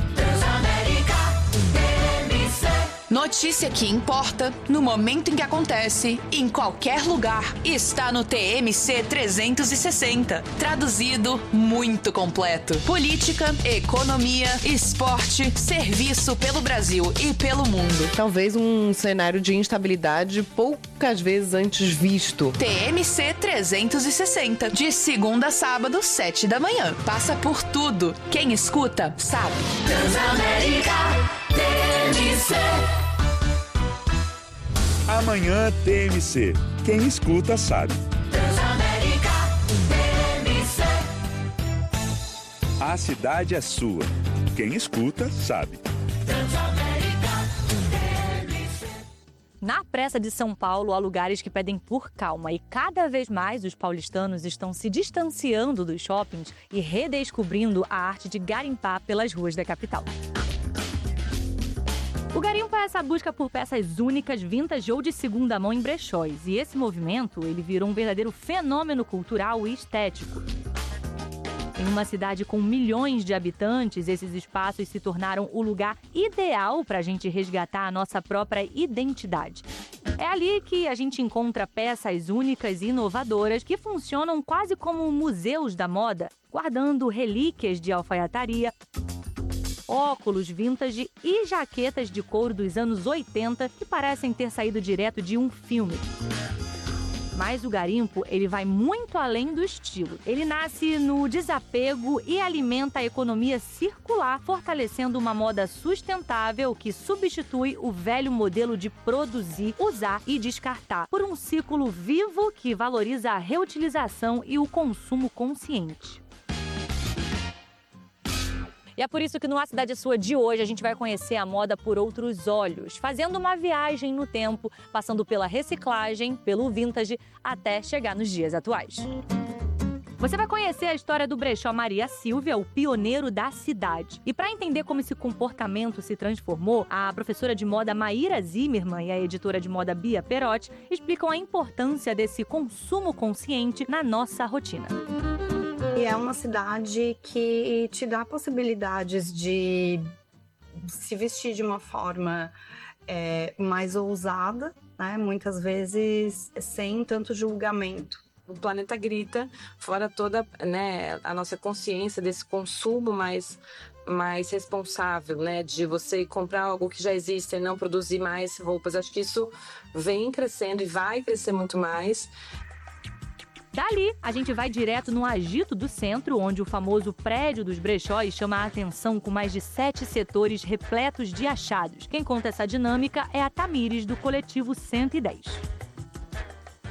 Notícia que importa, no momento em que acontece, em qualquer lugar, está no T M C trezentos e sessenta. Traduzido, muito completo. Política, economia, esporte, serviço pelo Brasil e pelo mundo. Talvez um cenário de instabilidade poucas vezes antes visto. T M C trezentos e sessenta, de segunda a sábado, sete da manhã. Passa por tudo. Quem escuta, sabe. Transamérica T M C. Amanhã T M C. Quem escuta sabe. Transamérica T M C. A cidade é sua. Quem escuta sabe. Transamérica T M C. Na pressa de São Paulo, há lugares que pedem por calma e cada vez mais os paulistanos estão se distanciando dos shoppings e redescobrindo a arte de garimpar pelas ruas da capital. O garimpo é essa busca por peças únicas, vintage ou de segunda mão em brechóis. E esse movimento, ele virou um verdadeiro fenômeno cultural e estético. Em uma cidade com milhões de habitantes, esses espaços se tornaram o lugar ideal para a gente resgatar a nossa própria identidade. É ali que a gente encontra peças únicas e inovadoras que funcionam quase como museus da moda, guardando relíquias de alfaiataria, óculos vintage e jaquetas de couro dos anos oitenta que parecem ter saído direto de um filme. Mas o garimpo, ele vai muito além do estilo. Ele nasce no desapego e alimenta a economia circular, fortalecendo uma moda sustentável que substitui o velho modelo de produzir, usar e descartar por um ciclo vivo que valoriza a reutilização e o consumo consciente. E é por isso que no A Cidade é Sua de hoje a gente vai conhecer a moda por outros olhos, fazendo uma viagem no tempo, passando pela reciclagem, pelo vintage, até chegar nos dias atuais. Você vai conhecer a história do brechó Maria Silvia, o pioneiro da cidade. E para entender como esse comportamento se transformou, a professora de moda Maíra Zimmermann e a editora de moda Bia Perotti explicam a importância desse consumo consciente na nossa rotina. E é uma cidade que te dá possibilidades de se vestir de uma forma é, mais ousada, né? Muitas vezes sem tanto julgamento. O planeta grita, fora toda, né, a nossa consciência desse consumo mais, mais responsável, né, de você comprar algo que já existe e não produzir mais roupas. Acho que isso vem crescendo e vai crescer muito mais. Dali, a gente vai direto no agito do centro, onde o famoso prédio dos brechóis chama a atenção com mais de sete setores repletos de achados. Quem conta essa dinâmica é a Tamires, do coletivo cento e dez.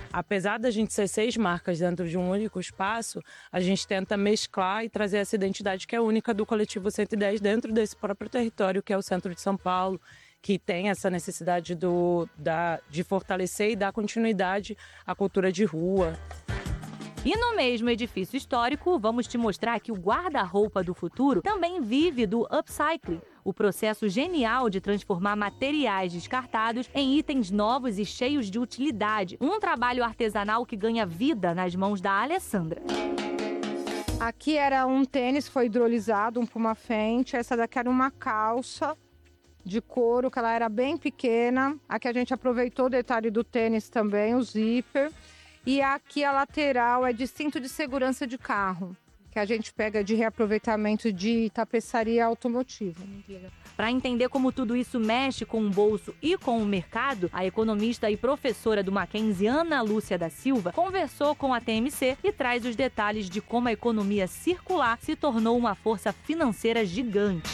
Apesar da gente ser seis marcas dentro de um único espaço, a gente tenta mesclar e trazer essa identidade que é única do Coletivo cento e dez dentro desse próprio território, que é o centro de São Paulo, que tem essa necessidade do, da, de fortalecer e dar continuidade à cultura de rua. E no mesmo edifício histórico, vamos te mostrar que o guarda-roupa do futuro também vive do upcycling, o processo genial de transformar materiais descartados em itens novos e cheios de utilidade. Um trabalho artesanal que ganha vida nas mãos da Alessandra. Aqui era um tênis, foi hidrolisado, um Puma Fenty. Essa daqui era uma calça de couro, que ela era bem pequena. Aqui a gente aproveitou o detalhe do tênis também, o zíper. E aqui a lateral é de cinto de segurança de carro, que a gente pega de reaproveitamento de tapeçaria automotiva. Para entender como tudo isso mexe com o bolso e com o mercado, a economista e professora do Mackenzie, Ana Lúcia da Silva, conversou com a T M C e traz os detalhes de como a economia circular se tornou uma força financeira gigante.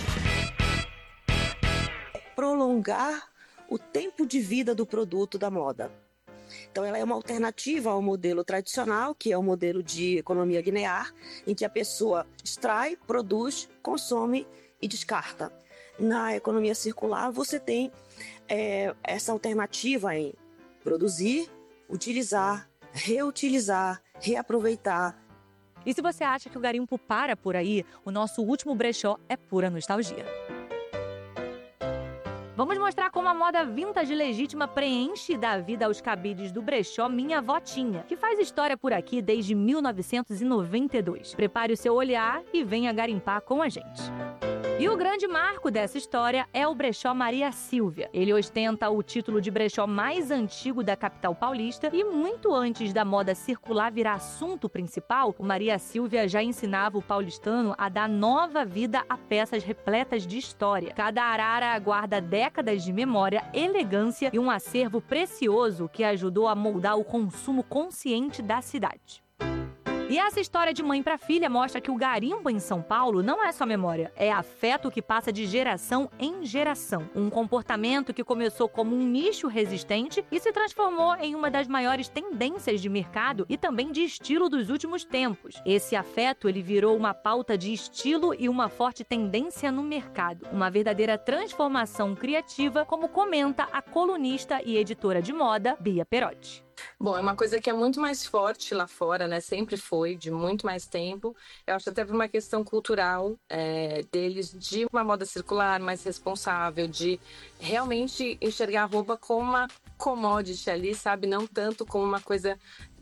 Prolongar o tempo de vida do produto da moda. Então, ela é uma alternativa ao modelo tradicional, que é o modelo de economia linear, em que a pessoa extrai, produz, consome e descarta. Na economia circular, você tem é, essa alternativa em produzir, utilizar, reutilizar, reaproveitar. E se você acha que o garimpo para por aí, o nosso último brechó é pura nostalgia. Vamos mostrar como a moda vintage legítima preenche e dá vida aos cabides do brechó Minha Votinha, que faz história por aqui desde mil novecentos e noventa e dois. Prepare o seu olhar e venha garimpar com a gente. E o grande marco dessa história é o brechó Maria Sílvia. Ele ostenta o título de brechó mais antigo da capital paulista e muito antes da moda circular virar assunto principal, o Maria Sílvia já ensinava o paulistano a dar nova vida a peças repletas de história. Cada arara guarda décadas de memória, elegância e um acervo precioso que ajudou a moldar o consumo consciente da cidade. E essa história de mãe para filha mostra que o garimpo em São Paulo não é só memória, é afeto que passa de geração em geração. Um comportamento que começou como um nicho resistente e se transformou em uma das maiores tendências de mercado e também de estilo dos últimos tempos. Esse afeto ele virou uma pauta de estilo e uma forte tendência no mercado. Uma verdadeira transformação criativa, como comenta a colunista e editora de moda, Bia Perotti. Bom, é uma coisa que é muito mais forte lá fora, né? Sempre foi, de muito mais tempo. Eu acho até por uma questão cultural é, deles, de uma moda circular mais responsável, de realmente enxergar a roupa como uma commodity ali, sabe? Não tanto como uma coisa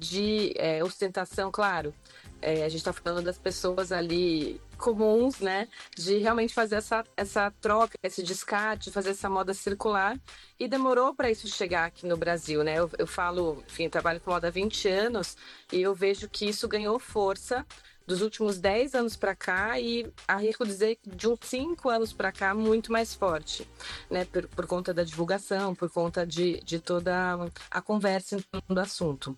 de é, ostentação, claro. É, a gente está falando das pessoas ali comuns, né? De realmente fazer essa, essa troca, esse descarte, fazer essa moda circular. E demorou para isso chegar aqui no Brasil, né? Eu, eu falo, enfim, trabalho com moda há vinte anos e eu vejo que isso ganhou força dos últimos dez anos para cá e arrisco dizer que de uns cinco anos para cá muito mais forte, né? Por, por conta da divulgação, por conta de, de toda a conversa em torno do assunto.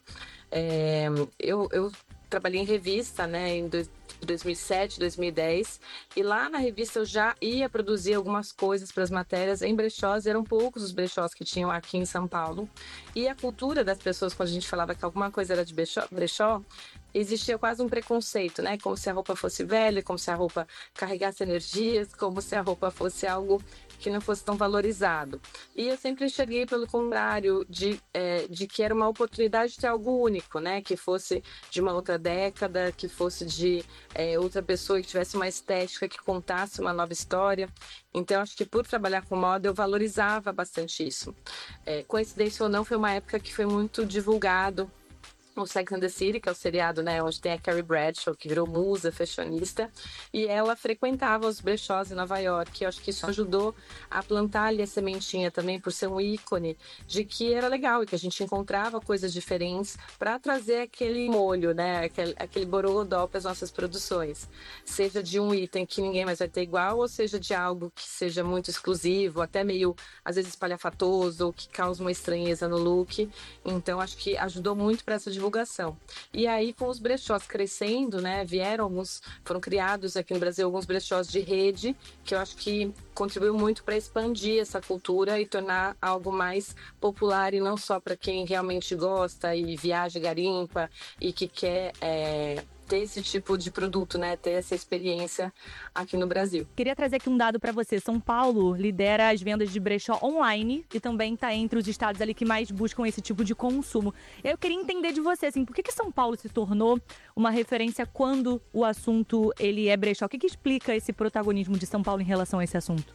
É, eu, eu trabalhei em revista, né, em dois mil e sete, dois mil e dez, e lá na revista eu já ia produzir algumas coisas para as matérias em brechós, e eram poucos os brechós que tinham aqui em São Paulo. E a cultura das pessoas, quando a gente falava que alguma coisa era de brechó, brechó existia quase um preconceito, né? Como se a roupa fosse velha, como se a roupa carregasse energias, como se a roupa fosse algo que não fosse tão valorizado. E eu sempre enxerguei pelo contrário, de, é, de que era uma oportunidade de ter algo único, né? Que fosse de uma outra década, que fosse de é, outra pessoa que tivesse uma estética, que contasse uma nova história. Então, acho que por trabalhar com moda, eu valorizava bastante isso. É, coincidência ou não, foi uma época que foi muito divulgado o Sex and the City, que é o seriado, né, onde tem a Carrie Bradshaw, que virou musa, fashionista, e ela frequentava os brechós em Nova York. Eu acho que isso ajudou a plantar ali a sementinha também, por ser um ícone de que era legal e que a gente encontrava coisas diferentes para trazer aquele molho, né, aquele, aquele borogodó para as nossas produções. Seja de um item que ninguém mais vai ter igual, ou seja de algo que seja muito exclusivo, até meio, às vezes, espalhafatoso, ou que causa uma estranheza no look. Então, acho que ajudou muito para essa divulgação divulgação. E aí, com os brechós crescendo, né, vieram alguns, foram criados aqui no Brasil alguns brechós de rede, que eu acho que contribuiu muito para expandir essa cultura e tornar algo mais popular e não só para quem realmente gosta e viaja, garimpa e que quer é, ter esse tipo de produto, né, ter essa experiência aqui no Brasil. Queria trazer aqui um dado para você. São Paulo lidera as vendas de brechó online e também está entre os estados ali que mais buscam esse tipo de consumo. Eu queria entender de você, assim, por que que São Paulo se tornou uma referência quando o assunto ele é brechó? O que que explica esse protagonismo de São Paulo em relação a esse assunto?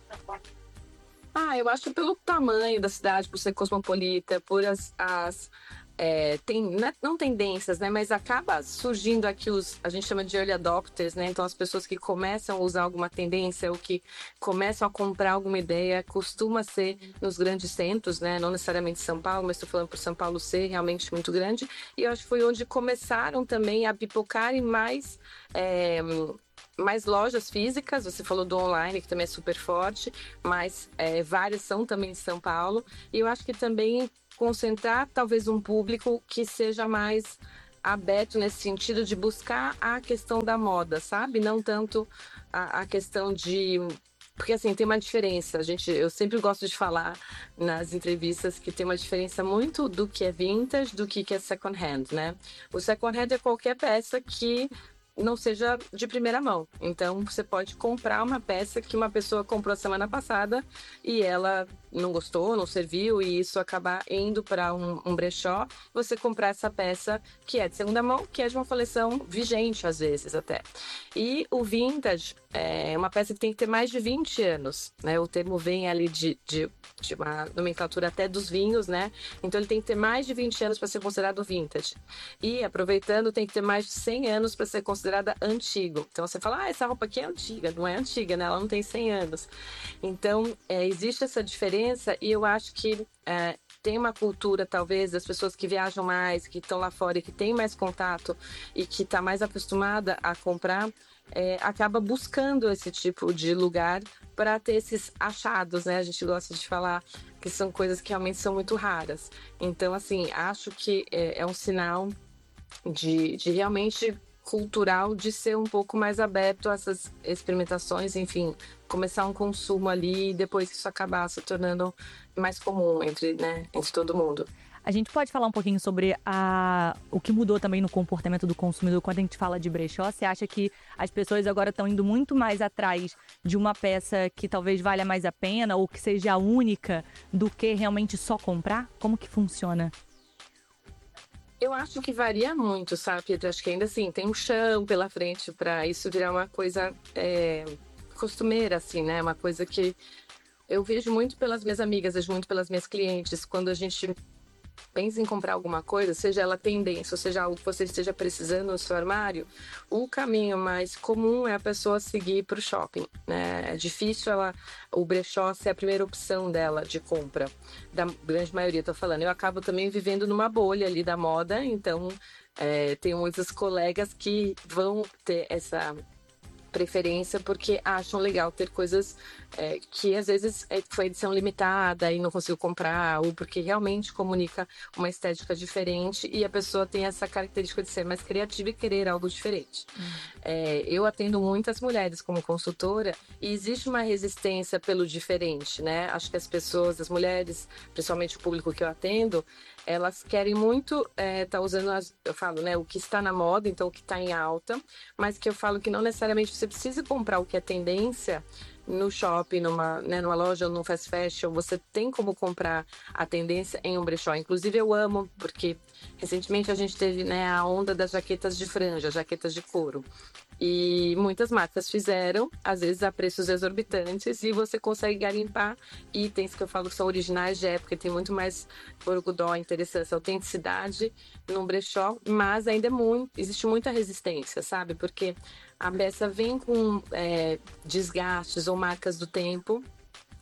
Ah, eu acho pelo tamanho da cidade, por ser cosmopolita, por as, as é, tem, não tendências, né, mas acaba surgindo aqui os, a gente chama de early adopters, né, então as pessoas que começam a usar alguma tendência ou que começam a comprar alguma ideia, costuma ser nos grandes centros, né, não necessariamente São Paulo, mas estou falando por São Paulo ser realmente muito grande, e eu acho que foi onde começaram também a pipocarem mais... É, mais lojas físicas, você falou do online, que também é super forte, mas é, várias são também de São Paulo, e eu acho que também concentrar talvez um público que seja mais aberto nesse sentido de buscar a questão da moda, sabe? Não tanto a, a questão de... Porque assim, tem uma diferença, a gente, eu sempre gosto de falar nas entrevistas que tem uma diferença muito do que é vintage, do que é second hand, né? O second hand é qualquer peça que não seja de primeira mão. Então, você pode comprar uma peça que uma pessoa comprou semana passada e ela não gostou, não serviu, e isso acabar indo para um, um brechó, você comprar essa peça que é de segunda mão, que é de uma coleção vigente, às vezes, até. E o vintage é uma peça que tem que ter mais de vinte anos, né? O termo vem ali de, de, de uma nomenclatura até dos vinhos, né? Então, ele tem que ter mais de vinte anos para ser considerado vintage. E, aproveitando, tem que ter mais de cem anos para ser considerada antigo. Então, você fala, ah, essa roupa aqui é antiga. Não é antiga, né? Ela não tem cem anos. Então, é, existe essa diferença, e eu acho que é, tem uma cultura, talvez, das pessoas que viajam mais, que estão lá fora e que têm mais contato e que está mais acostumada a comprar, é, acaba buscando esse tipo de lugar para ter esses achados, né? A gente gosta de falar que são coisas que realmente são muito raras. Então, assim, acho que é, é um sinal de, de realmente cultural de ser um pouco mais aberto a essas experimentações, enfim, começar um consumo ali e depois isso acabar se tornando mais comum entre, né, entre todo mundo. A gente pode falar um pouquinho sobre a... o que mudou também no comportamento do consumidor quando a gente fala de brechó? Você acha que as pessoas agora estão indo muito mais atrás de uma peça que talvez valha mais a pena ou que seja única do que realmente só comprar? Como que funciona? Eu acho que varia muito, sabe, Pedro? Acho que ainda assim tem um chão pela frente para isso virar uma coisa é, costumeira, assim, né? Uma coisa que eu vejo muito pelas minhas amigas, vejo muito pelas minhas clientes. Quando a gente pensa em comprar alguma coisa, seja ela tendência, ou seja algo que você esteja precisando no seu armário, o caminho mais comum é a pessoa seguir para o shopping, né? É difícil ela, o brechó ser a primeira opção dela de compra, da grande maioria, tô falando. Eu acabo também vivendo numa bolha ali da moda, então é, tenho muitos colegas que vão ter essa preferência porque acham legal ter coisas é, que às vezes é, foi edição limitada e não consigo comprar, ou porque realmente comunica uma estética diferente e a pessoa tem essa característica de ser mais criativa e querer algo diferente. Hum. É, eu atendo muitas mulheres como consultora e existe uma resistência pelo diferente, né? Acho que as pessoas, as mulheres, principalmente o público que eu atendo, elas querem muito é, tá usando, as, eu falo, né, o que está na moda, então o que está em alta, mas que eu falo que não necessariamente você precisa comprar o que é tendência no shopping, numa, né, numa loja ou num fast fashion. Você tem como comprar a tendência em um brechó. Inclusive eu amo, porque recentemente a gente teve, né, a onda das jaquetas de franja, jaquetas de couro. E muitas marcas fizeram, às vezes a preços exorbitantes, e você consegue garimpar itens que eu falo que são originais de época, tem muito mais borgodó, interessância, autenticidade num brechó, mas ainda é muito, existe muita resistência, sabe? Porque a peça vem com é, desgastes ou marcas do tempo,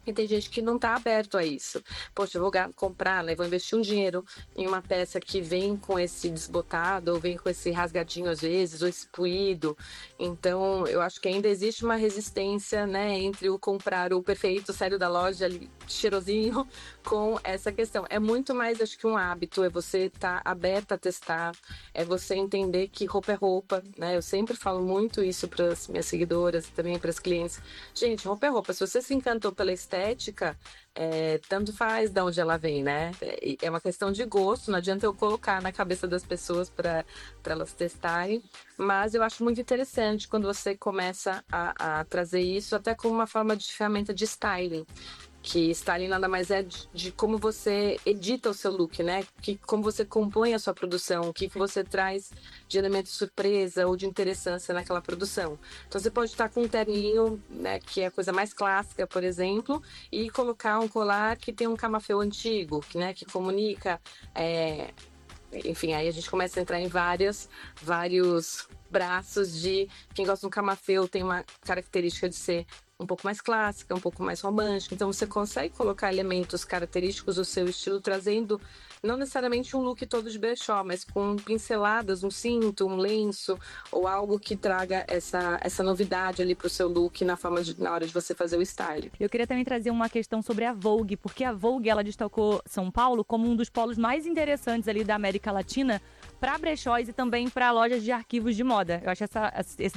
E tem gente que não está aberto a isso. Poxa, eu vou ga- comprar, né? Vou investir um dinheiro em uma peça que vem com esse desbotado, ou vem com esse rasgadinho às vezes, ou esse puído. Então, eu acho que ainda existe uma resistência, né? Entre o comprar o perfeito, sério da loja, ali, cheirosinho, com essa questão. É muito mais, acho que um hábito, é você estar aberto a testar, é você entender que roupa é roupa, né? Eu sempre falo muito isso para as minhas seguidoras e também para as clientes. Gente, roupa é roupa. Se você se encantou pela estética, é, tanto faz de onde ela vem, né? É, é uma questão de gosto, não adianta eu colocar na cabeça das pessoas para elas testarem, mas eu acho muito interessante quando você começa a, a trazer isso até como uma forma de ferramenta de styling. Que styling nada mais é de, de como você edita o seu look, né? Que, como você compõe a sua produção, o que, que você traz de elemento de surpresa ou de interessância naquela produção. Então você pode estar com um terninho, né, que é a coisa mais clássica, por exemplo, e colocar um colar que tem um camafeu antigo, que, né, que comunica... É... Enfim, aí a gente começa a entrar em várias, vários braços de... Quem gosta de um camafeu tem uma característica de ser um pouco mais clássica, um pouco mais romântica. Então você consegue colocar elementos característicos do seu estilo, trazendo não necessariamente um look todo de brechó, mas com pinceladas, um cinto, um lenço, ou algo que traga essa, essa novidade ali para o seu look na, forma de, na hora de você fazer o style. Eu queria também trazer uma questão sobre a Vogue, porque a Vogue ela destacou São Paulo como um dos polos mais interessantes ali da América Latina para brechós e também para lojas de arquivos de moda. Eu acho essa, esse